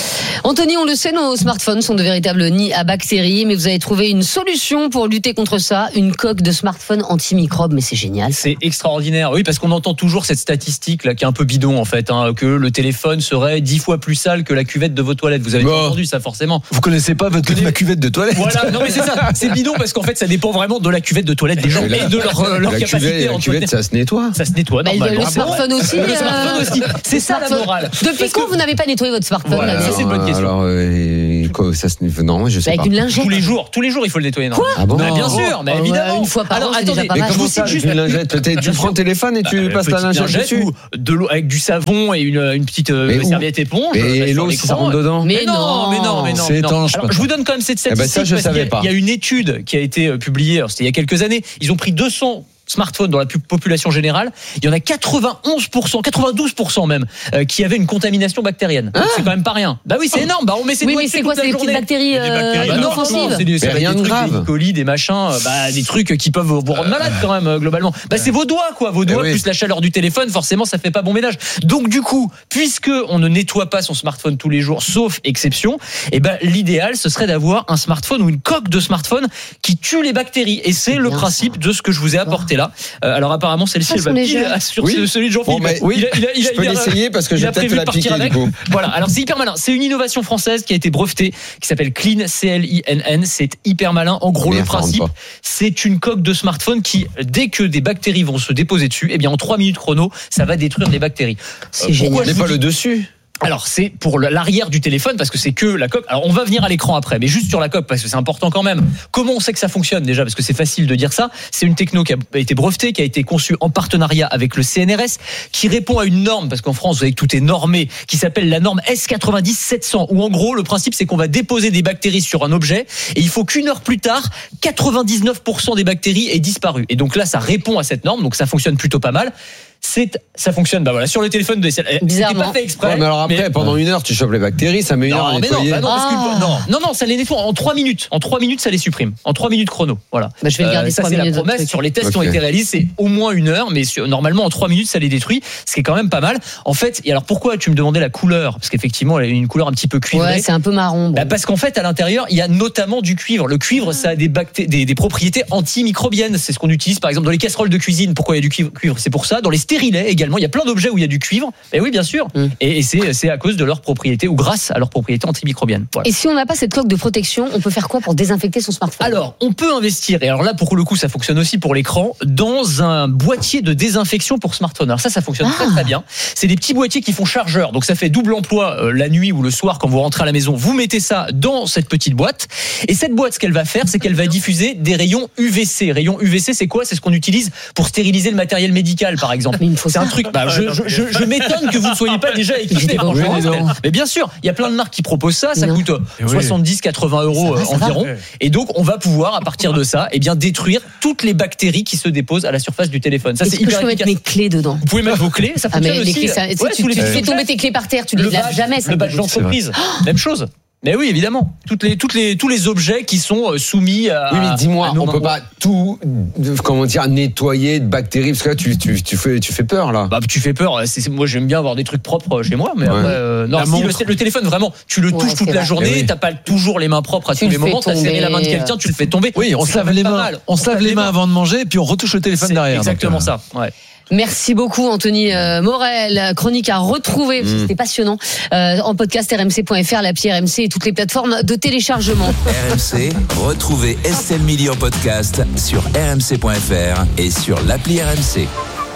Anthony, on le sait, nos smartphones sont de véritables nids à bactéries, mais vous avez trouvé une solution pour lutter contre ça, une coque de smartphone antimicrobe, mais c'est génial. C'est extraordinaire, oui, parce qu'on entend toujours cette statistique là qui est un peu bidon en fait, hein, que le téléphone serait dix fois plus sale que la cuvette de vos toilettes. Vous avez bon. entendu ça forcément. Vous connaissez pas votre ma cuvette de toilette. Voilà, non mais c'est ça, c'est bidon parce qu'en fait ça dépend vraiment de la cuvette de toilette des gens la, et de leur, euh, leur la capacité. Cuvette, la cuvette, ça se nettoie. Ça se nettoie bah, normalement. Le smartphone aussi. Le smartphone aussi. C'est ça la morale. Depuis quand vous n'avez pas nettoyé votre smartphone? Voilà, ça c'est une bonne question. Alors, euh, quoi, ça se non, je sais avec pas. Une lingette. Tous les jours, tous les jours il faut le nettoyer. Quoi? Ah bon? Bah, bien sûr, mais évidemment. Une fois par Alors an, attendez, déjà pas mais mal. comment ça, avec une lingette? Tu prends le téléphone et tu passes la lingette dessus? De l'eau avec du savon et une, une petite euh, serviette éponge. Et l'eau, ça rentre dedans? Mais non, mais non, mais non. C'est étanche. Alors, je vous donne quand même cette statistique. Eh ben ça, je parce savais qu'il y a, pas. il y a une étude qui a été publiée, c'était il y a quelques années. Ils ont pris deux cents smartphones dans la population générale, il y en a quatre-vingt-onze pour cent, quatre-vingt-douze pour cent même, euh, qui avaient une contamination bactérienne. Ah c'est quand même pas rien. Bah oui, c'est énorme. Bah on met ces oui, doigts mais c'est quoi, c'est des petites bactéries, euh, inoffensives? C'est des, rien des de trucs, grave. Des colis, des machins, bah, des trucs qui peuvent vous rendre malade quand même euh, globalement. Bah c'est vos doigts quoi, vos doigts oui. plus la chaleur du téléphone, forcément ça fait pas bon ménage. Donc du coup, puisque on ne nettoie pas son smartphone tous les jours, sauf exception, et ben l'idéal ce serait d'avoir un smartphone ou une coque de smartphone qui tue les bactéries. Et c'est, c'est le principe ça. de ce que je vous ai apporté là. Euh, alors apparemment celle-ci elle va pile sur oui. celui de Jean-Philippe. Bon, oui, il a, il a, il a, je peux il a, l'essayer parce que j'ai peut-être la piquer du coup. Voilà, alors c'est hyper malin. C'est une innovation française qui a été brevetée, qui s'appelle Clean, C L I N N. C'est hyper malin. En gros, mais le principe, c'est une coque de smartphone qui, dès que des bactéries vont se déposer dessus, eh bien en trois minutes chrono, ça va détruire des bactéries. C'est euh, génial. Mais pas le dessus. Alors c'est pour l'arrière du téléphone parce que c'est que la coque. Alors on va venir à l'écran après, mais juste sur la coque parce que c'est important quand même. Comment on sait que ça fonctionne déjà? Parce que c'est facile de dire ça. C'est une techno qui a été brevetée, qui a été conçue en partenariat avec le C N R S, qui répond à une norme parce qu'en France vous savez que tout est normé, qui s'appelle la norme S quatre-vingt-dix sept cents. Où en gros le principe c'est qu'on va déposer des bactéries sur un objet et il faut qu'une heure plus tard, quatre-vingt-dix-neuf pour cent des bactéries aient disparu. Et donc là ça répond à cette norme, donc ça fonctionne plutôt pas mal. C'est, ça fonctionne, bah voilà, sur le téléphone de C'était pas fait exprès. Ouais, mais alors après, mais, pendant une heure, tu chopes les bactéries, ça met une non, heure à nettoyer. Non, bah non, parce que, non, non, non, ça les nettoie en trois minutes. En trois minutes, ça les supprime. En trois minutes chrono. Voilà. Bah, je vais le garder euh, ça, c'est la promesse. Sur les tests qui okay. ont été réalisés, c'est au moins une heure, mais sur, normalement, en trois minutes, ça les détruit. Ce qui est quand même pas mal. En fait, et alors pourquoi tu me demandais la couleur? Parce qu'effectivement, elle a une couleur un petit peu cuivrée. Ouais, c'est un peu marron. Bon. Bah, parce qu'en fait, à l'intérieur, il y a notamment du cuivre. Le cuivre, ça a des, bacté- des, des propriétés antimicrobiennes. C'est ce qu'on utilise, par exemple, dans les casseroles de cuisine. Pourquoi il y a du cuivre? C'est pour ça. Dans les stérilets également, il y a plein d'objets où il y a du cuivre. Et oui, bien sûr. Mm. Et, et c'est, c'est à cause de leurs propriétés ou grâce à leurs propriétés antimicrobiennes. Voilà. Et si on n'a pas cette coque de protection, on peut faire quoi pour désinfecter son smartphone? Alors, on peut investir. Et alors là, pour le coup, ça fonctionne aussi pour l'écran, dans un boîtier de désinfection pour smartphone. Alors ça, ça fonctionne ah. très très bien. C'est des petits boîtiers qui font chargeur. Donc ça fait double emploi euh, la nuit ou le soir quand vous rentrez à la maison. Vous mettez ça dans cette petite boîte. Et cette boîte, ce qu'elle va faire, c'est qu'elle va diffuser des rayons U V C. Rayons U V C, c'est quoi? C'est ce qu'on utilise pour stériliser le matériel médical, par exemple. Mais il faut c'est ça. un truc. Bah, je, je, je, je m'étonne que vous ne soyez pas déjà équipé. Mais bien sûr, il y a plein de marques qui proposent ça. Ça non. coûte soixante-dix à quatre-vingts euros va, environ. Va. Et donc, on va pouvoir, à partir de ça, eh bien, détruire toutes les bactéries qui se déposent à la surface du téléphone. Ça, Est-ce c'est hyper que je peux efficace. mettre mes clés dedans? Vous pouvez mettre vos clés. Ça fonctionne ah, mais aussi. Les clés, ça, ouais, tu, tu, tu fais tomber tes clés par terre, tu les laves jamais. Le badge d'entreprise, même chose. Mais oui, évidemment. Toutes les, toutes les, tous les objets qui sont soumis à. Oui, mais dis-moi, on peut pas tout, comment dire, nettoyer de bactéries, parce que là, tu, tu, tu fais, tu fais peur, là. Bah, tu fais peur. C'est, c'est, moi, j'aime bien avoir des trucs propres chez moi, mais ouais. après, euh, non, si le, le téléphone, vraiment, tu le touches ouais, toute la vrai. journée, oui. t'as pas toujours les mains propres à tu tous les moments, t'as serré la main de quelqu'un, tu le fais tomber. Oui, on se lave les mains. On se lave les mains avant de manger, puis on retouche le téléphone derrière. Exactement ça, ouais. Merci beaucoup Anthony euh, Morel, chronique à retrouver, mmh. c'était passionnant, euh, en podcast r m c point f r, l'appli R M C et toutes les plateformes de téléchargement. R M C, retrouvez Estelle Midi en podcast sur r m c point f r et sur l'appli R M C.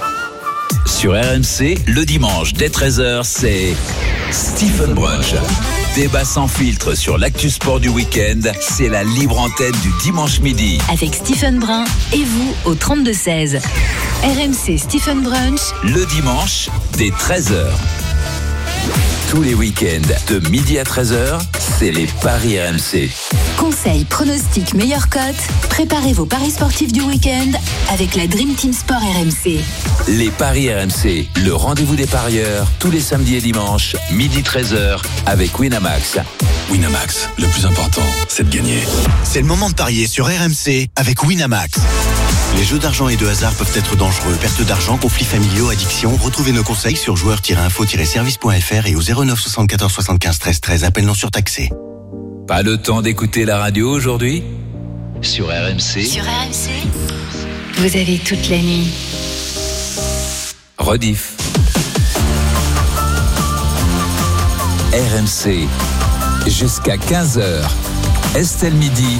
Sur R M C, le dimanche dès treize heures, c'est Stephen Brunch. Débat sans filtre sur l'actu sport du week-end, c'est la libre antenne du dimanche midi. Avec Stephen Brun et vous au trente-deux seize. R M C Stephen Brunch. Le dimanche dès treize heures. Tous les week-ends de midi à treize heures, c'est les paris R M C. Conseils, pronostics, meilleures cotes. Préparez vos paris sportifs du week-end avec la Dream Team Sport R M C. Les paris R M C, le rendez-vous des parieurs, tous les samedis et dimanches, midi treize heures, avec Winamax. Winamax, le plus important, c'est de gagner. C'est le moment de parier sur R M C avec Winamax. Les jeux d'argent et de hasard peuvent être dangereux. Perte d'argent, conflits familiaux, addiction. Retrouvez nos conseils sur joueurs tiret info tiret service point f r et au zéro neuf soixante-quatorze soixante-quinze treize treize. Appel non surtaxé. Pas le temps d'écouter la radio aujourd'hui? Sur R M C. Sur R M C, vous avez toute la nuit. Rediff. R M C. Jusqu'à quinze heures. Estelle Midi.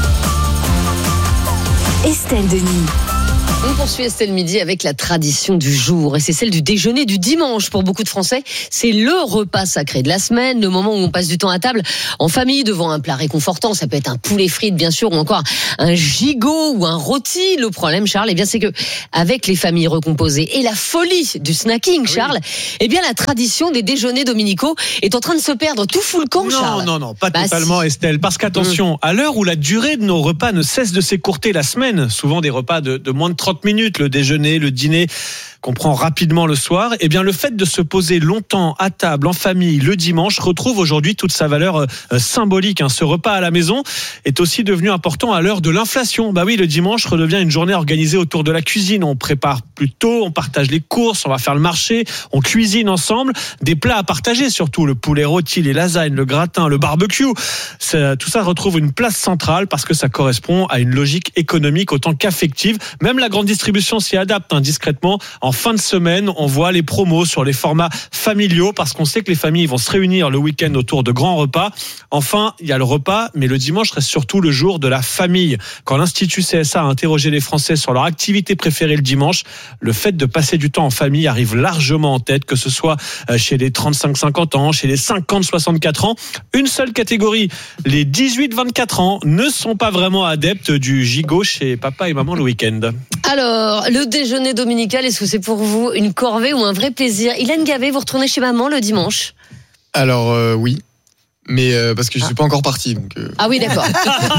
Estelle Denis. On poursuit Estelle Midi avec la tradition du jour et c'est celle du déjeuner du dimanche. Pour beaucoup de Français, c'est le repas sacré de la semaine, le moment où on passe du temps à table en famille devant un plat réconfortant. Ça peut être un poulet frites bien sûr ou encore un gigot ou un rôti. Le problème, Charles, eh bien c'est que avec les familles recomposées et la folie du snacking, Charles, eh bien la tradition des déjeuners dominicaux est en train de se perdre. Tout fout le camp, Charles. Non, non, non, pas bah, totalement, si. Estelle. Parce qu'attention, mmh. à l'heure où la durée de nos repas ne cesse de s'écourter la semaine, souvent des repas de, de moins de trente minutes, le déjeuner, le dîner qu'on prend rapidement le soir, eh bien le fait de se poser longtemps à table en famille le dimanche retrouve aujourd'hui toute sa valeur euh, symbolique. Hein. Ce repas à la maison est aussi devenu important à l'heure de l'inflation. Bah oui, le dimanche redevient une journée organisée autour de la cuisine. On prépare plus tôt, on partage les courses, on va faire le marché, on cuisine ensemble, des plats à partager surtout, le poulet rôti, les lasagnes, le gratin, le barbecue. Ça, tout ça retrouve une place centrale parce que ça correspond à une logique économique autant qu'affective. Même la grande distribution s'y adapte hein, discrètement. En fin de semaine, on voit les promos sur les formats familiaux parce qu'on sait que les familles vont se réunir le week-end autour de grands repas. Enfin, il y a le repas, mais le dimanche reste surtout le jour de la famille. Quand l'Institut C S A a interrogé les Français sur leur activité préférée le dimanche, le fait de passer du temps en famille arrive largement en tête, que ce soit chez les trente-cinq cinquante ans, chez les cinquante soixante-quatre ans. Une seule catégorie, les dix-huit vingt-quatre ans, ne sont pas vraiment adeptes du gigot chez papa et maman le week-end. Alors, le déjeuner dominical, est-ce que c'est pour vous une corvée ou un vrai plaisir? Hélène Gavet, vous retournez chez maman le dimanche? Alors euh, oui, mais euh, parce que je suis ah. pas encore parti. Donc, euh... Ah oui, d'accord.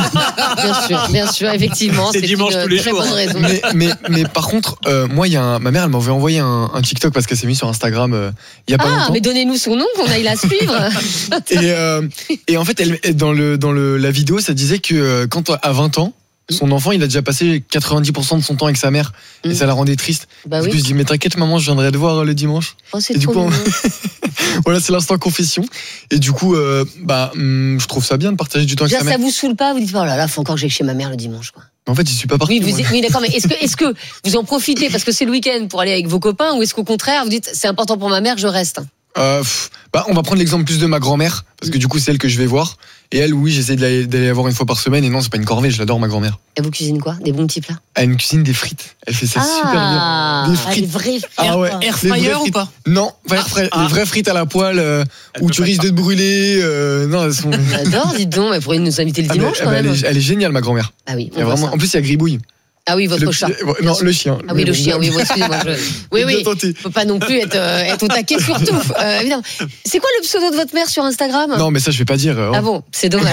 bien sûr, bien sûr, effectivement, c'est, c'est dimanche une tous les très jours. Bonne raison. Mais, mais, mais par contre, euh, moi, il y a un, ma mère, elle m'avait envoyé un, un TikTok parce qu'elle s'est mise sur Instagram euh, il y a pas ah, longtemps. Ah, mais donnez-nous son nom qu'on aille la suivre. et, euh, et en fait, elle, dans le dans le la vidéo, ça disait que euh, quand à vingt ans. Son enfant, il a déjà passé quatre-vingt-dix pour cent de son temps avec sa mère et mmh. ça la rendait triste. Bah du oui. coup, je dis mais t'inquiète maman, je viendrai te voir le dimanche. Oh, c'est et du trop coup, on... voilà, c'est l'instant confession. Et du coup, euh, bah, hum, je trouve ça bien de partager du temps avec déjà, sa mère. Ça vous saoule pas? Vous dites oh là là, faut encore que j'aille chez ma mère le dimanche, quoi. En fait, je suis pas parti. Oui, vous, oui, d'accord, mais est-ce que, est-ce que vous en profitez parce que c'est le week-end pour aller avec vos copains ou est-ce qu'au contraire vous dites c'est important pour ma mère, je reste? Euh, pff, bah, on va prendre l'exemple plus de ma grand-mère parce que du coup c'est elle que je vais voir et elle oui j'essaie d'aller, d'aller la voir une fois par semaine et non c'est pas une corvée, je l'adore ma grand-mère. Et vous cuisinez quoi? Des bons petits plats? Elle cuisine des frites, elle fait ça ah, super bien. Des frites. Ah, des vraies frites. Ah ouais. Air fryer ou pas? Non, pas air fryer, ah. Les vraies frites à la poêle euh, où tu risques de te brûler. Euh, non, elles sont. J'adore, dites donc, elle pourrait nous inviter le dimanche ah, quand mais, même. Elle est, elle est géniale ma grand-mère. Ah oui. Il y a vraiment, en plus il y a gribouille. Ah oui, votre le, chat. Non, le chien. Ah oui, le chien, oui, excusez-moi. Je... Oui, oui. Il ne faut pas non plus être, euh, être au taquet surtout. Euh, évidemment. C'est quoi le pseudo de votre mère sur Instagram? Non, mais ça, je vais pas dire. Oh. Ah bon, c'est dommage.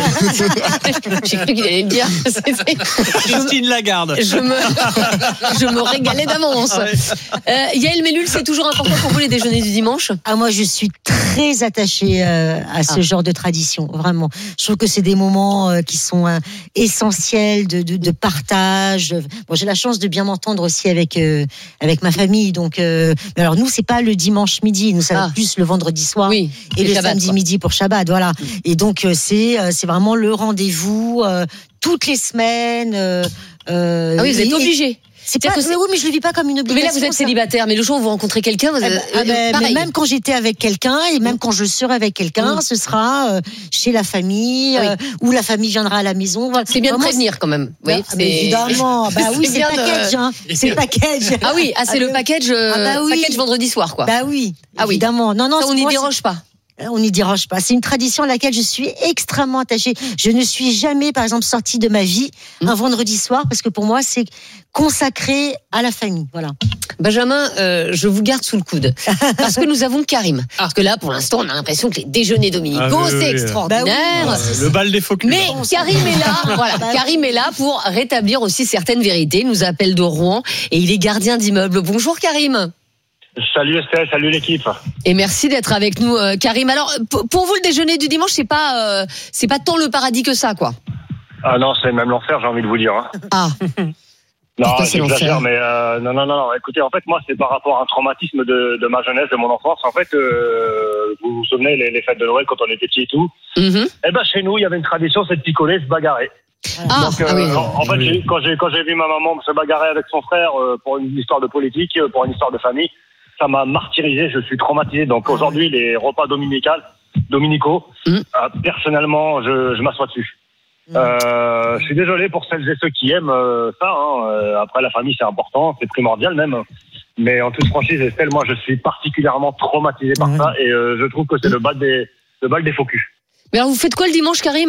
J'ai cru qu'il allait le dire. Christine Lagarde. Je me, je me régalais d'avance. Ah ouais. euh, Yael Mellul, c'est toujours important pour vous les déjeuners du dimanche? Ah, moi, je suis très attachée euh, à ce ah. genre de tradition, vraiment. Je trouve que c'est des moments euh, qui sont euh, essentiels de, de, de partage. Bon, j'ai la chance de bien m'entendre aussi avec euh, avec ma famille, donc. Euh, mais alors nous, c'est pas le dimanche midi, nous ça va ah. plus le vendredi soir oui, et le Shabbat, samedi quoi. midi pour Shabbat, voilà. Mmh. Et donc euh, c'est euh, c'est vraiment le rendez-vous euh, toutes les semaines. Euh, ah oui, vous êtes obligés. C'est pas, c'est... Mais oui, mais je le vis pas comme une obligation. Mais là, vous êtes célibataire, mais le jour où vous rencontrez quelqu'un, vous êtes... ah ben, pareil. Mais même quand j'étais avec quelqu'un, et même quand je serai avec quelqu'un, mmh. ce sera euh, chez la famille, oui. euh, ou la famille viendra à la maison. Voilà. C'est bien Vraiment, de prévenir quand même. Oui, c'est... Évidemment, bah oui, c'est, c'est le package, de... hein. C'est le package. Ah oui, ah, c'est ah, le package, euh, ah bah oui. package vendredi soir, quoi. Bah oui, ah oui. Évidemment. Non, non, ça, on n'y déroge pas. On n'y déroge pas. C'est une tradition à laquelle je suis extrêmement attachée. Je ne suis jamais, par exemple, sortie de ma vie mmh. un vendredi soir parce que pour moi, c'est consacré à la famille. Voilà. Benjamin, euh, je vous garde sous le coude parce que nous avons Karim. Parce que là, pour l'instant, on a l'impression que les déjeuners dominicaux, ah, oui, c'est oui, extraordinaire. Bah oui, le bal des faux culs. Mais Karim est là. Voilà, bah, Karim est là pour rétablir aussi certaines vérités. Il nous appelle de Rouen et il est gardien d'immeuble. Bonjour Karim. Salut Estelle, salut l'équipe. Et merci d'être avec nous, euh, Karim. Alors, p- pour vous, le déjeuner du dimanche, c'est pas, euh, c'est pas tant le paradis que ça, quoi. Ah non, c'est même l'enfer, j'ai envie de vous dire. Hein. Ah. Non, Pourquoi c'est j'exagère, l'enfer mais euh, non, non, non, non. Écoutez, en fait, moi, c'est par rapport à un traumatisme de, de ma jeunesse, de mon enfance. En fait, euh, vous vous souvenez, les, les fêtes de Noël, quand on était petits et tout. Mm-hmm. Eh ben, chez nous, il y avait une tradition, c'est de picoler, se bagarrer. Ah, Donc, euh, ah oui. en, en fait, j'ai, quand j'ai quand j'ai vu ma maman se bagarrer avec son frère euh, pour une histoire de politique, euh, pour une histoire de famille, ça m'a martyrisé. Je suis traumatisé. Donc aujourd'hui, les repas dominicaux, dominicaux, Mm. euh, personnellement, je, je m'assois dessus. Euh, je suis désolé pour celles et ceux qui aiment euh, ça. Hein. Euh, après, la famille, c'est important, c'est primordial même. Mais en toute franchise, Estelle, moi, je suis particulièrement traumatisé par Mmh. ça et euh, je trouve que c'est le bal des le bal des faux culs. Mais alors, vous faites quoi le dimanche, Karim?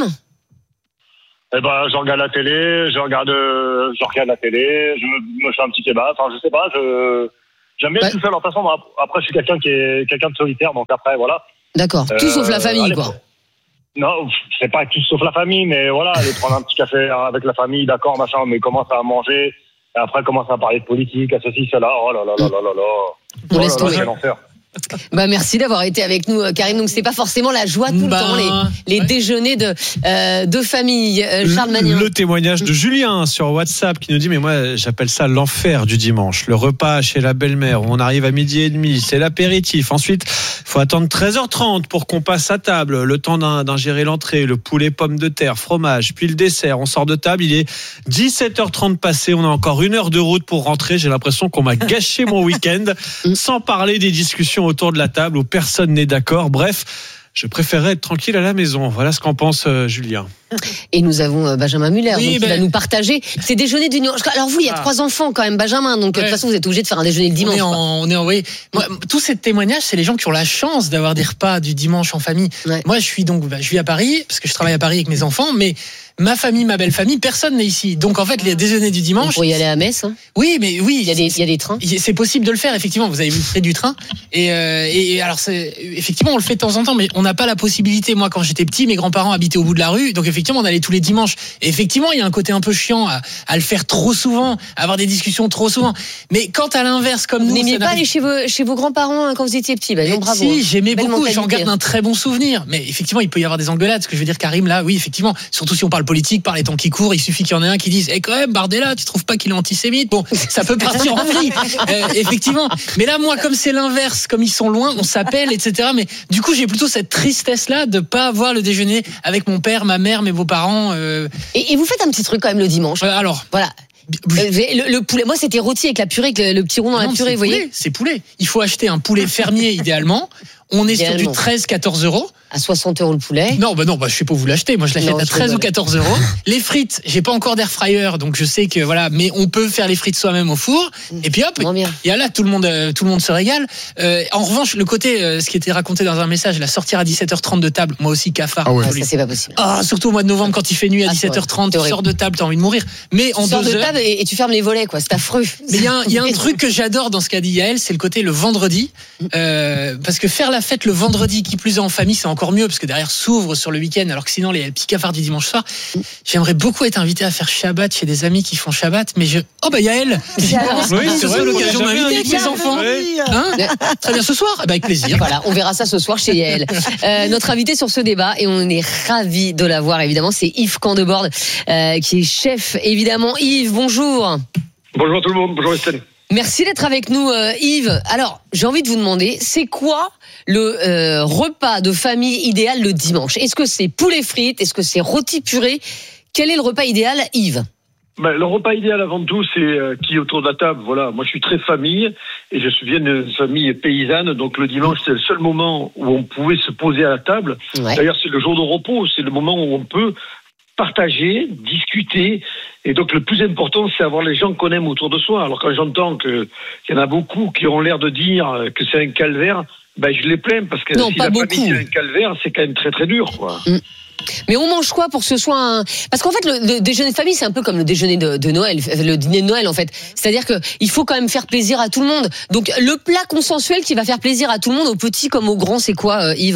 Eh ben, je regarde la télé, je regarde, euh, je regarde la télé, je me, me fais un petit débat. Enfin, je sais pas, je j'aime bien être tout seul. En toute façon, moi, après, je suis quelqu'un qui est quelqu'un de solitaire, donc après, voilà. D'accord. Tout Euh, sauf la famille, allez, quoi. Non, c'est pas tout sauf la famille, mais voilà, aller prendre un petit café avec la famille, d'accord, machin, mais commence à manger, et après commence à parler de politique, à ceci, cela, oh là là là là là là. On Oh laisse là là, tomber. quel enfer. Bah merci d'avoir été avec nous, Karim. Donc c'est pas forcément la joie tout Bah, le temps, les, les déjeuners de euh, de famille. Euh, Charles Le, Magnin. le témoignage de Julien sur WhatsApp qui nous dit mais moi j'appelle ça l'enfer du dimanche. Le repas chez la belle-mère, on arrive à midi et demi, c'est l'apéritif. Ensuite, il faut attendre treize heures trente pour qu'on passe à table. Le temps d'in- d'ingérer l'entrée, le poulet, pommes de terre, fromage, puis le dessert. On sort de table, il est dix-sept heures trente passé. On a encore une heure de route pour rentrer. J'ai l'impression qu'on m'a gâché mon week-end. Sans parler des discussions autour de la table où personne n'est d'accord. Bref, je préférerais être tranquille à la maison. Voilà ce qu'en pense euh, Julien. Et nous avons euh, Benjamin Muller, Oui, donc il ben- va nous partager ces déjeuners du dimanche. Alors vous, il y a Ah. trois enfants quand même, Benjamin, donc de Ouais. toute façon vous êtes obligé de faire un déjeuner le dimanche. On est quoi. en, on est en- oui. Moi, tous ces témoignages, c'est les gens qui ont la chance d'avoir des repas du dimanche en famille. Moi, je suis donc, bah, je vis à Paris parce que je travaille à Paris avec mes enfants, mais ma famille, ma belle famille, personne n'est ici. Donc en fait, les déjeuners du dimanche. Pour y aller à Metz. Hein. Oui, mais oui. Il y a des, il y a des trains. C'est possible de le faire, effectivement. Vous avez vu le prix du train. Et, euh, et alors, c'est, effectivement, on le fait de temps en temps, mais on n'a pas la possibilité. Moi, quand j'étais petit, mes grands-parents habitaient au bout de la rue. Donc, effectivement, on allait tous les dimanches. Et effectivement, il y a un côté un peu chiant à, à le faire trop souvent, à avoir des discussions trop souvent. Mais quand à l'inverse, comme Vous nous. n'aimiez ça pas n'arrive- aller chez vos, chez vos grands-parents hein, quand vous étiez petit. Bah, non, bravo. Si, j'aimais Belle beaucoup et j'en mentalité. garde un très bon souvenir. Mais effectivement, il peut y avoir des engueulades. Ce que je veux dire, Karim, là, oui, effectivement. Surtout si on parle politique, par les temps qui courent, il suffit qu'il y en ait un qui dise, eh, quand même, Bardella, tu trouves pas qu'il est antisémite? Bon, ça peut partir en vrille. Euh, effectivement. Mais là, moi, comme c'est l'inverse, comme ils sont loin, on s'appelle, et cetera. Mais du coup, j'ai plutôt cette tristesse-là de pas avoir le déjeuner avec mon père, ma mère, mes beaux-parents. Euh... Et, et vous faites un petit truc quand même le dimanche. Euh, alors. Voilà. Euh, Le, le poulet, moi c'était rôti avec la purée, avec le, le petit rond dans Non, la purée, c'est vous voyez. poulet, c'est poulet. Il faut acheter un poulet fermier idéalement. On est sur du Idéalement. treize à quatorze euros. À soixante euros le poulet. Non, bah non, bah je sais pas où vous l'achetez. Moi, je l'achète Non, à je treize ou rigole. quatorze euros. Les frites, j'ai pas encore d'air fryer, donc je sais que voilà, mais on peut faire les frites soi-même au four. Et puis hop, il y a là tout le monde, euh, tout le monde se régale. Euh, en revanche, le côté, euh, ce qui était raconté dans un message, la sortir à dix-sept heures trente de table, moi aussi cafard. Ah ouais. absolu. Ça, c'est pas possible. Ah, surtout au mois de novembre quand il fait nuit à Ah, c'est dix-sept heures trente, c'est tu horrible. sors de table, t'as envie de mourir. Mais en Tu sors deux de heures. table et, et tu fermes les volets, quoi. C'est affreux. Mais il y a un, il y a un truc que j'adore dans ce qu'a dit Yael, c'est le côté le vendredi. Euh, parce que faire la fête le vendredi, qui plus est en famille, c'est encore mieux, parce que derrière s'ouvre sur le week-end, alors que sinon les petits cafards du dimanche soir. J'aimerais beaucoup être invité à faire Shabbat chez des amis qui font Shabbat, mais je. Oh bah Yael, Oui, c'est c'est vrai, vrai, l'occasion on l'a jamais d'inviter avec invité. mes enfants. Oui. Hein Très bien ce soir, eh ben, avec plaisir. Voilà, on verra ça ce soir chez Yael. Euh, notre invité sur ce débat, et on est ravis de l'avoir évidemment, c'est Yves Candebord, euh, qui est chef évidemment. Yves, bonjour. Bonjour tout le monde, bonjour Estelle. Merci d'être avec nous, euh, Yves. Alors, j'ai envie de vous demander, c'est quoi le euh, repas de famille idéal le dimanche? Est-ce que c'est poulet frites? Est-ce que c'est rôti purée? Quel est le repas idéal, Yves? Ben, le repas idéal avant tout, c'est euh, qui est autour de la table. Voilà, moi je suis très famille et je viens d'une famille paysanne, donc le dimanche c'est le seul moment où on pouvait se poser à la table. Ouais. D'ailleurs c'est le jour de repos, c'est le moment où on peut partager, discuter, et donc le plus important c'est avoir les gens qu'on aime autour de soi. Alors quand j'entends que qu'il y en a beaucoup qui ont l'air de dire que c'est un calvaire, ben je les plains parce que Non, si pas la beaucoup. famille c'est un calvaire, c'est quand même très très dur, quoi. Mm. Mais on mange quoi pour que ce soit un... Parce qu'en fait, le, le déjeuner de famille, c'est un peu comme le déjeuner de, de Noël, le dîner de Noël, en fait. C'est-à-dire que il faut quand même faire plaisir à tout le monde. Donc, le plat consensuel qui va faire plaisir à tout le monde, aux petits comme aux grands, c'est quoi, euh, Yves?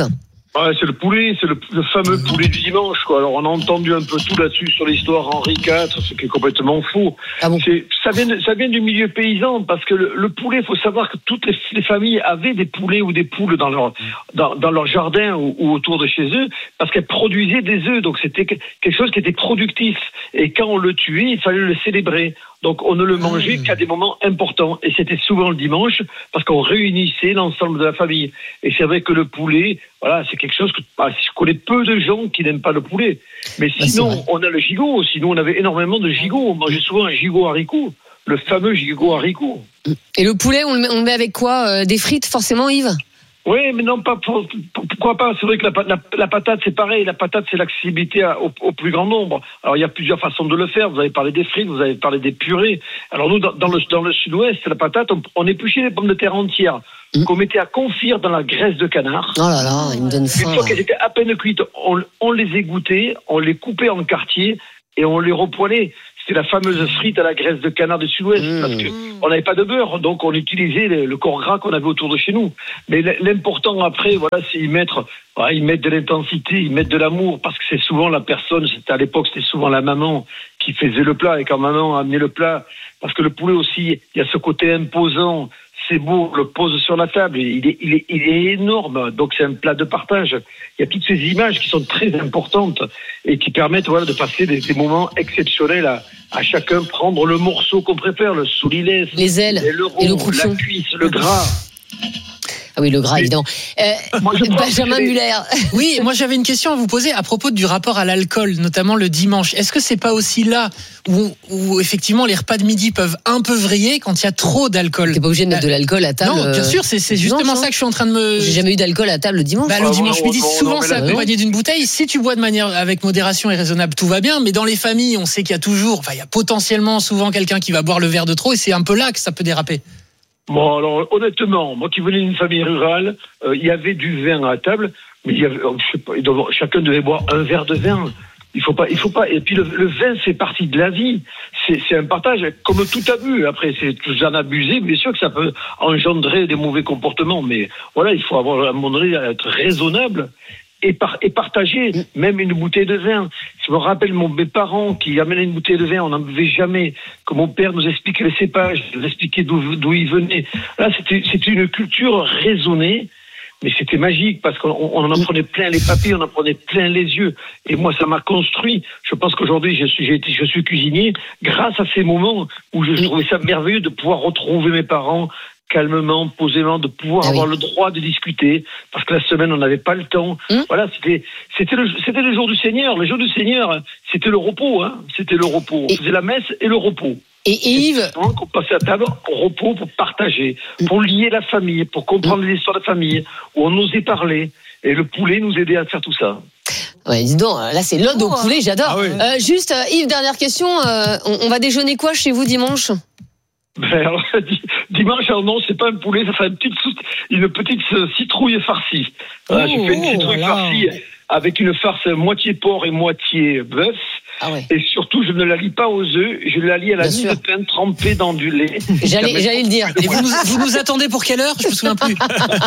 Ouais, c'est le poulet, c'est le, le fameux poulet du dimanche, quoi. Alors, on a entendu un peu tout là-dessus sur l'histoire Henri quatre, ce qui est complètement faux. Ah bon? C'est, ça vient, de, ça vient du milieu paysan, parce que le, le poulet, faut savoir que toutes les, les familles avaient des poulets ou des poules dans leur, dans, dans leur jardin ou, ou autour de chez eux, parce qu'elles produisaient des œufs. Donc, c'était quelque chose qui était productif. Et quand on le tuait, il fallait le célébrer. Donc, on ne le mangeait qu'à des moments importants. Et c'était souvent le dimanche, parce qu'on réunissait l'ensemble de la famille. Et c'est vrai que le poulet, voilà, c'est quelque chose que bah, je connais peu de gens qui n'aiment pas le poulet. Mais sinon, on a le gigot. Sinon, on avait énormément de gigot. On mangeait souvent un gigot haricot. Le fameux gigot haricot. Et le poulet, on le met, on le met avec quoi? euh, Des frites, forcément, Yves? Oui, mais non, pas pour, pourquoi pas. C'est vrai que la, la, la patate, c'est pareil. La patate, c'est l'accessibilité à, au, au plus grand nombre. Alors, il y a plusieurs façons de le faire. Vous avez parlé des frites, vous avez parlé des purées. Alors, nous, dans, dans le, dans le sud-ouest, la patate, on, on épluchait les pommes de terre entières mmh. qu'on mettait à confire dans la graisse de canard. Oh là là, il me donne faim. Une fois qu'elles étaient à peine cuites, on, on les égoutait, on les coupait en quartiers et on les repoêlait. C'était la fameuse frite à la graisse de canard du sud-ouest, mmh. parce qu'on n'avait pas de beurre, donc on utilisait le, le corps gras qu'on avait autour de chez nous. Mais l'important après, voilà, c'est y mettre, voilà, y mettre de l'intensité, y mettre de l'amour, parce que c'est souvent la personne, c'était à l'époque, c'était souvent la maman qui faisait le plat, et quand maman amenait le plat, parce que le poulet aussi, il y a ce côté imposant, c'est beau, on le pose sur la table, il est, il est, il est énorme, donc c'est un plat de partage. Il y a toutes ces images qui sont très importantes et qui permettent voilà, de passer des, des moments exceptionnels à, à chacun prendre le morceau qu'on préfère, le soulilès, les ailes, le rond, et le la cuisse, le gras. Ah oui, le gras, évidemment. Euh, moi, Benjamin Muller. Oui, moi j'avais une question à vous poser à propos du rapport à l'alcool, notamment le dimanche. Est-ce que c'est pas aussi là où, où effectivement les repas de midi peuvent un peu vriller quand il y a trop d'alcool? T'es pas obligé de mettre de l'alcool à table. Non, bien sûr, c'est, c'est justement ça que je suis en train de me. J'ai jamais eu d'alcool à table le dimanche. Bah, le dimanche midi, souvent c'est accompagné d'une bouteille. Si tu bois de manière avec modération et raisonnable, tout va bien. Mais dans les familles, on sait qu'il y a toujours, enfin, il y a potentiellement souvent quelqu'un qui va boire le verre de trop, et c'est un peu là que ça peut déraper. Bon, alors honnêtement, moi qui venais d'une famille rurale, euh, il y avait du vin à la table, mais il y avait, je sais pas, chacun devait boire un verre de vin. Il faut pas, il faut pas. Et puis le, le vin, c'est partie de la vie. C'est, c'est un partage, comme tout abus. Après, c'est tout en abuser. Bien sûr que ça peut engendrer des mauvais comportements, mais voilà, il faut avoir à un moment donné être raisonnable. Et, par, et partager même une bouteille de vin. Je me rappelle mon, mes parents qui amenaient une bouteille de vin, on n'en buvait jamais, que mon père nous expliquait les cépages, nous expliquait d'où, d'où ils venaient. Là, c'était, c'était une culture raisonnée, mais c'était magique parce qu'on on en prenait plein les papilles, on en prenait plein les yeux. Et moi, ça m'a construit. Je pense qu'aujourd'hui, je suis, j'ai été, je suis cuisinier grâce à ces moments où je, je trouvais ça merveilleux de pouvoir retrouver mes parents calmement, posément, de pouvoir ah avoir oui. le droit de discuter, parce que la semaine, on n'avait pas le temps. Mmh. Voilà, c'était, c'était le, c'était le jour du Seigneur. Le jour du Seigneur, c'était le repos, hein. C'était le repos. On faisait la messe et le repos. Et, et Yves? On passait à table au repos pour partager, pour lier la famille, pour comprendre mmh. les histoires de famille, où on osait parler. Et le poulet nous aidait à faire tout ça. Ouais, dis donc, là, c'est l'ode au poulet, j'adore. Ah oui. euh, juste, Yves, dernière question. Euh, on, on va déjeuner quoi chez vous dimanche? Ben alors, dimanche, alors non, c'est pas un poulet, ça sera une petite, une petite citrouille farcie. Voilà, oh, j'ai fait une citrouille voilà. farcie avec une farce moitié porc et moitié bœuf. Ah ouais. Et surtout, je ne la lie pas aux œufs, je la lie à la mie de pain trempée dans du lait. J'allais, j'allais le dire. Et vous nous, vous nous attendez pour quelle heure? Je me souviens plus.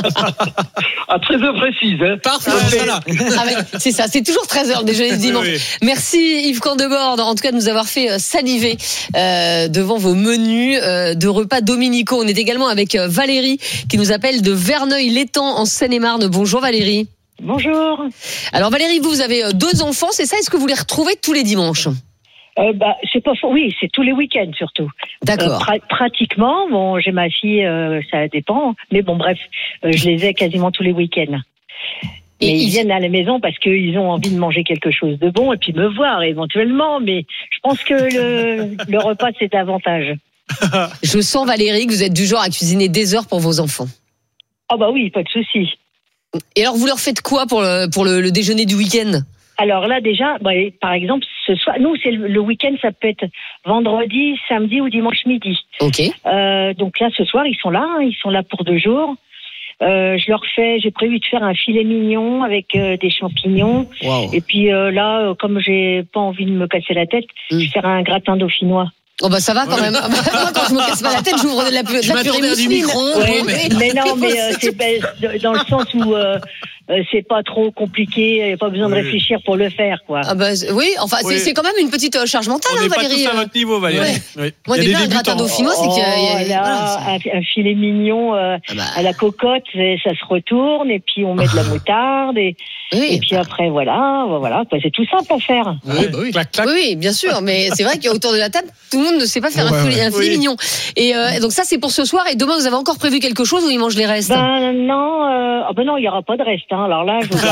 À treize heures précise. Hein. Parfait. Voilà. Avec, c'est ça, c'est toujours treize heures le déjeuner dimanche. Oui. Merci Yves Candebord, en tout cas de nous avoir fait saliver euh, devant vos menus euh, de repas dominicaux. On est également avec Valérie qui nous appelle de Verneuil-l'Étang en Seine-et-Marne. Bonjour Valérie. Bonjour. Alors Valérie, vous, vous avez deux enfants, c'est ça? Est-ce que vous les retrouvez tous les dimanches? euh, bah, c'est pas faux. Oui, c'est tous les week-ends surtout. D'accord. Euh, pra- pratiquement. Bon, j'ai ma fille, euh, ça dépend. Mais bon, bref, euh, je les ai quasiment tous les week-ends. Et mais ils viennent à la maison parce qu'ils ont envie de manger quelque chose de bon et puis me voir éventuellement. Mais je pense que le, le repas, c'est davantage. Je sens, Valérie, que vous êtes du genre à cuisiner des heures pour vos enfants. Ah bah oui, pas de souci. Et alors, vous leur faites quoi pour le, pour le, le déjeuner du week-end? Alors là, déjà, bah, par exemple, ce soir, nous, c'est le, le week-end, ça peut être vendredi, samedi ou dimanche midi. Ok. Euh, donc là, ce soir, ils sont là, hein, ils sont là pour deux jours. Euh, je leur fais, j'ai prévu de faire un filet mignon avec euh, des champignons. Wow. Et puis euh, là, euh, comme j'ai pas envie de me casser la tête, mm. je vais faire un gratin dauphinois. Oh bah ça va quand même. Moi, quand je me casse pas la tête, j'ouvre de la, de la purée mousseline. Ouais, mais... mais non, mais euh, c'est dans le sens où euh, euh, c'est pas trop compliqué, il n'y a pas besoin Oui. de réfléchir pour le faire, quoi. Ah bah, oui, enfin, Oui. c'est, c'est quand même une petite euh, charge mentale, On hein, n'est pas Valérie. tous à euh. votre niveau, Valérie. Ouais. Oui. Moi, Il y a déjà, des un gratin débutants. dauphinois, c'est qu'il y a- il y a- Oh, là, voilà, c'est- un, un filet mignon euh, Ah bah. à la cocotte, et ça se retourne, et puis on met de la moutarde, et, Oui. et puis après, voilà, voilà, quoi, c'est tout simple à faire. Oui, bah oui. Clac, clac. Oui, oui, bien sûr, mais c'est vrai qu'autour de la table, tout le monde ne sait pas faire Ouais, un filet, ouais. un filet Oui. mignon. Et euh, donc ça, c'est pour ce soir. Et demain, vous avez encore prévu quelque chose ou ils mangent les restes? Ben non, euh, ah ben non, il n'y aura pas de reste. Hein. Alors là, je vous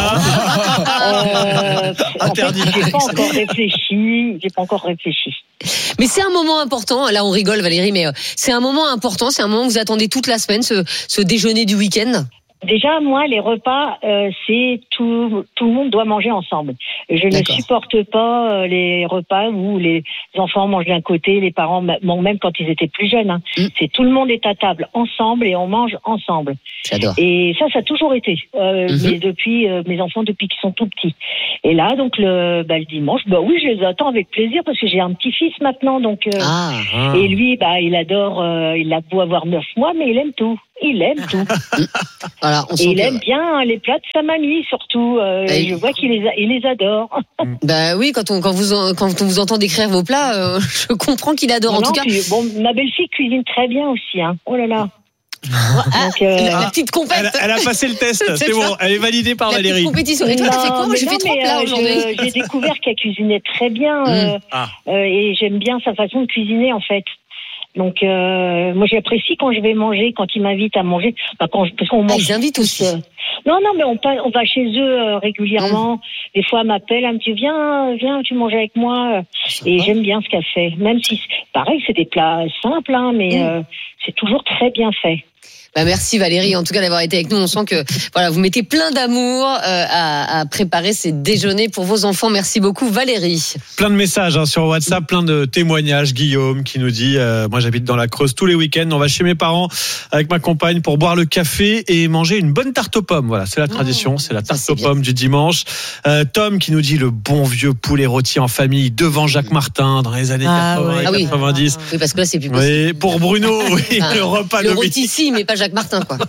euh, Interdit. En fait, j'ai pas encore réfléchi. J'ai pas encore réfléchi. Mais c'est un moment important. Là, on rigole, Valérie, mais euh, c'est un moment important. C'est un moment que vous attendez toute la semaine, ce, ce déjeuner du week-end. Déjà, moi, les repas, euh, c'est tout, tout le monde doit manger ensemble. Je ne D'accord. supporte pas euh, les repas où les enfants mangent d'un côté, les parents, bon, même quand ils étaient plus jeunes. Hein. Mm. C'est tout le monde est à table ensemble et on mange ensemble. J'adore. Et ça, ça a toujours été. Euh, Mhm. mais depuis euh, mes enfants, depuis qu'ils sont tout petits. Et là, donc le, bah, le dimanche, bah oui, je les attends avec plaisir parce que j'ai un petit-fils maintenant, donc. Euh, Ah. Et lui, bah, il adore. Euh, il a beau avoir neuf mois, mais il aime tout. Il aime tout. Voilà, on Et sent il que- aime bien les plats de sa mamie, surtout. Euh, Et- je vois qu'il les, a- il les adore. Bah oui, quand on, quand vous, en- quand on vous entend décrire vos plats, euh, je comprends qu'il adore. Non, En tout non, cas, puis, bon, ma belle-fille cuisine très bien aussi. Hein. Oh là là. Ah, Donc, euh, la, la petite compète. Elle, elle a passé le test, C'est c'est ça. bon, elle est validée par La petite Valérie. compétition. Et toi, t'as fait quoi? Moi, mais j'ai fait non, trois mais, plats euh, aujourd'hui. je- J'ai découvert qu'elle cuisinait très bien euh, Ah. euh, et j'aime bien sa façon de cuisiner en fait. Donc euh, moi j'apprécie quand je vais manger, quand ils m'invitent à manger, bah, quand je, parce qu'on Ah, mange. ils invitent aussi. euh, non non mais on, pa- on va chez eux euh, régulièrement. Des fois elle m'appelle, elle me dit viens viens tu manges avec moi et j'aime bien ce qu'elle fait. Même si pareil c'est des plats simples hein, mais Mm. euh, c'est toujours très bien fait. Bah merci Valérie, en tout cas d'avoir été avec nous. On sent que voilà, vous mettez plein d'amour euh, à, à préparer ces déjeuners pour vos enfants. Merci beaucoup Valérie. Plein de messages hein, sur WhatsApp, plein de témoignages. Guillaume qui nous dit euh, moi j'habite dans la Creuse tous les week-ends. On va chez mes parents avec ma compagne pour boire le café et manger une bonne tarte aux pommes. Voilà, c'est la tradition, c'est la tarte c'est aux bien. pommes du dimanche. Euh, Tom qui nous dit le bon vieux poulet rôti en famille devant Jacques Martin dans les années Ah quatre-vingts ouais. et Ah oui. quatre-vingt-dix. Oui, parce que là c'est plus possible. Oui, pour Bruno, oui, Enfin, le repas le dominical. rôti, mais pas Jacques Martin quoi.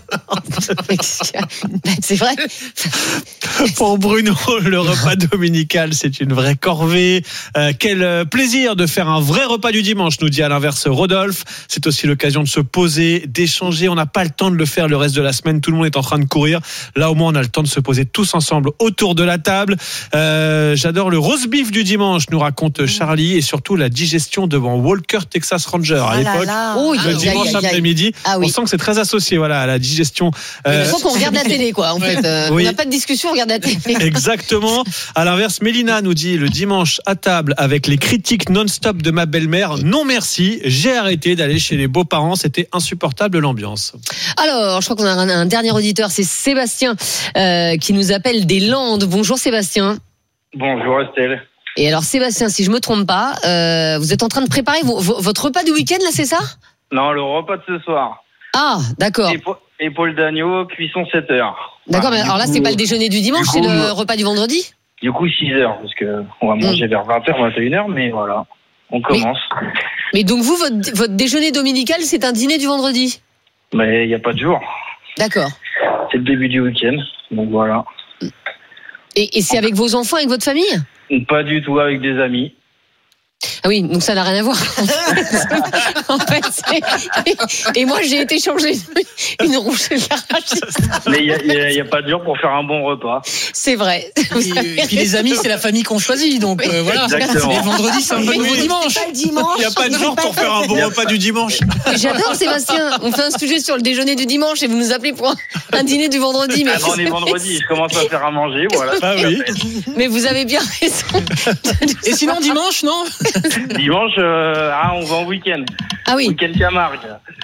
C'est vrai. Pour Bruno, le repas dominical, c'est une vraie corvée. Euh, quel plaisir de faire un vrai repas du dimanche, nous dit à l'inverse Rodolphe. C'est aussi l'occasion de se poser, d'échanger. On n'a pas le temps de le faire le reste de la semaine. Tout le monde est en train de courir. Là, au moins, on a le temps de se poser tous ensemble autour de la table. Euh, j'adore le roast beef du dimanche, nous raconte Charlie, et surtout la digestion devant Walker Texas Ranger à Ah là l'époque. là. Oh, Le aïe, aïe, dimanche aïe, aïe. après-midi, Ah oui. on sent que c'est très associé, voilà, à la digestion. Euh, Je sens qu'on regarde la télé quoi. En fait, Euh, Oui. on n'a pas de discussion, on regarde la télé. Exactement. À l'inverse, Mélina nous dit le dimanche à table avec les critiques non-stop de ma belle-mère. Non merci, j'ai arrêté d'aller chez les beaux-parents. C'était insupportable l'ambiance. Alors, je crois qu'on a un, un dernier auditeur, c'est Sébastien euh, qui nous appelle des Landes. Bonjour Sébastien. Bonjour Estelle. Et alors Sébastien, si je me trompe pas, euh, vous êtes en train de préparer vo- vo- votre repas du week-end là, c'est ça? Non, le repas de ce soir. Ah, d'accord. Épa- Épaule d'agneau, cuisson sept heures. D'accord, mais Voilà, alors du là, coup, c'est pas le déjeuner du dimanche, du c'est coup, le euh, repas du vendredi? Du coup, six heures, parce que on va manger vers vingt heures, vingt et une heures, mais voilà, on commence. Mais donc vous, votre, votre déjeuner dominical, c'est un dîner du vendredi? Mais il n'y a pas de jour. D'accord. C'est le début du week-end, donc voilà. Et, et c'est avec vos enfants, avec votre famille? Pas du tout avec des amis. Ah oui, donc ça n'a rien à voir. En fait, c'est- et moi j'ai été changer une rouge Mais il n'y a, il y a- il y a pas de jour pour faire un bon repas. C'est vrai. Et puis les amis, c'est la famille qu'on choisit, donc euh, voilà. Exactement. Et le vendredi, c'est un peu nouveau dimanche. Il n'y a pas de jour pour faire un bon repas du dimanche. J'adore Sébastien. On fait un sujet sur le déjeuner du dimanche et vous nous appelez pour un, un dîner du vendredi. Mais, Ah, ben, on est vendredi, je commence à faire à manger, voilà. Ah oui. mais vous avez bien raison. Et sinon dimanche, non? Dimanche, euh, ah, on va en week-end. Ah oui. Week-end Camargue.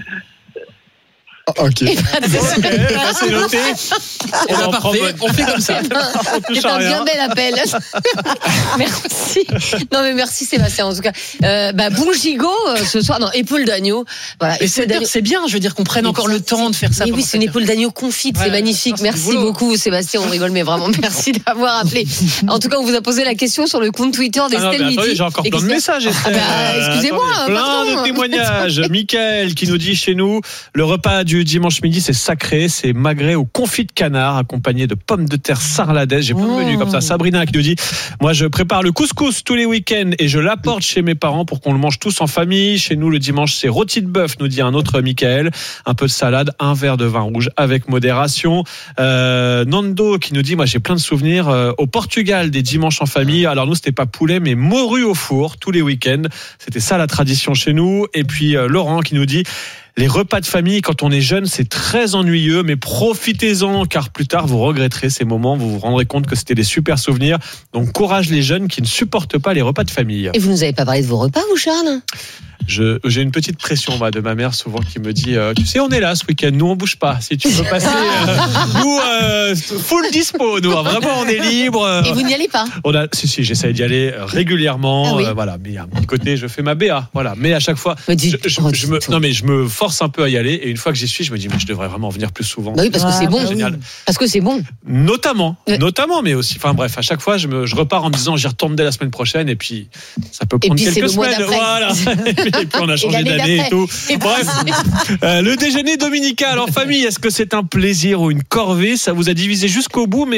Ok. Ok, bah, c'est noté. Et ben en prend parfait, bonne. on fait comme ça. On touche C'est à un rien. bien bel appel. Merci. Non mais merci Sébastien en tout cas. Euh, bah bon gigot euh, ce soir. Non, épaule d'agneau. Voilà. Et épaule sept heures, d'agneau. c'est bien, je veux dire qu'on prenne encore le temps de faire ça. Mais oui, pendant c'est une sept épaule d'agneau confite, c'est Ouais, magnifique. ça, c'est du Merci boulot. beaucoup Sébastien, on rigole mais vraiment merci d'avoir appelé. En tout cas, on vous a posé la question sur le compte Twitter Ah non, d'Estelle mais attendez, Midi. j'ai encore Et plein de Christian- messages, Estelle. Ah bah, excusez-moi, Attendez, plein pardon. de témoignages. Michael qui nous dit chez nous le repas du du dimanche midi, c'est sacré, c'est magret au confit de canard, accompagné de pommes de terre sarladaises. J'ai plein de menus comme ça. Sabrina qui nous dit, moi je prépare le couscous tous les week-ends et je l'apporte chez mes parents pour qu'on le mange tous en famille. Chez nous, le dimanche, c'est rôti de bœuf, nous dit un autre Michael. Un peu de salade, un verre de vin rouge avec modération. Euh, Nando qui nous dit, moi j'ai plein de souvenirs euh, au Portugal des dimanches en famille. Alors nous, c'était pas poulet, mais morue au four tous les week-ends. C'était ça la tradition chez nous. Et puis euh, Laurent qui nous dit, les repas de famille, quand on est jeune, c'est très ennuyeux, mais profitez-en, car plus tard, vous regretterez ces moments, vous vous rendrez compte que c'était des super souvenirs. Donc, courage les jeunes qui ne supportent pas les repas de famille. Et vous nous avez pas parlé de vos repas, vous, Charles ? Je, j'ai une petite pression moi, de ma mère souvent qui me dit euh, tu sais, on est là ce week-end, nous on bouge pas. Si tu veux passer, euh, nous euh, full dispo, nous hein, vraiment on est libre. Et vous n'y allez pas ? On a, si si, j'essaye d'y aller régulièrement. Ah oui. euh, voilà, mais à un petit côté, je fais ma B A. Voilà, mais à chaque fois, je, je, je me, non mais je me force un peu à y aller. Et une fois que j'y suis, je me dis mais je devrais vraiment venir plus souvent. Bah oui, parce que c'est bon. Génial. Parce que c'est bon. Notamment, ouais. notamment, mais aussi. Enfin bref, à chaque fois, je me, je repars en me disant j'y retourne dès la semaine prochaine et puis ça peut prendre puis, quelques c'est le mois semaines. d'après. Voilà. Et puis on a changé d'année et tout. Et Bref, euh, le déjeuner dominical en famille, est-ce que c'est un plaisir ou une corvée ? Ça vous a divisé jusqu'au bout, mais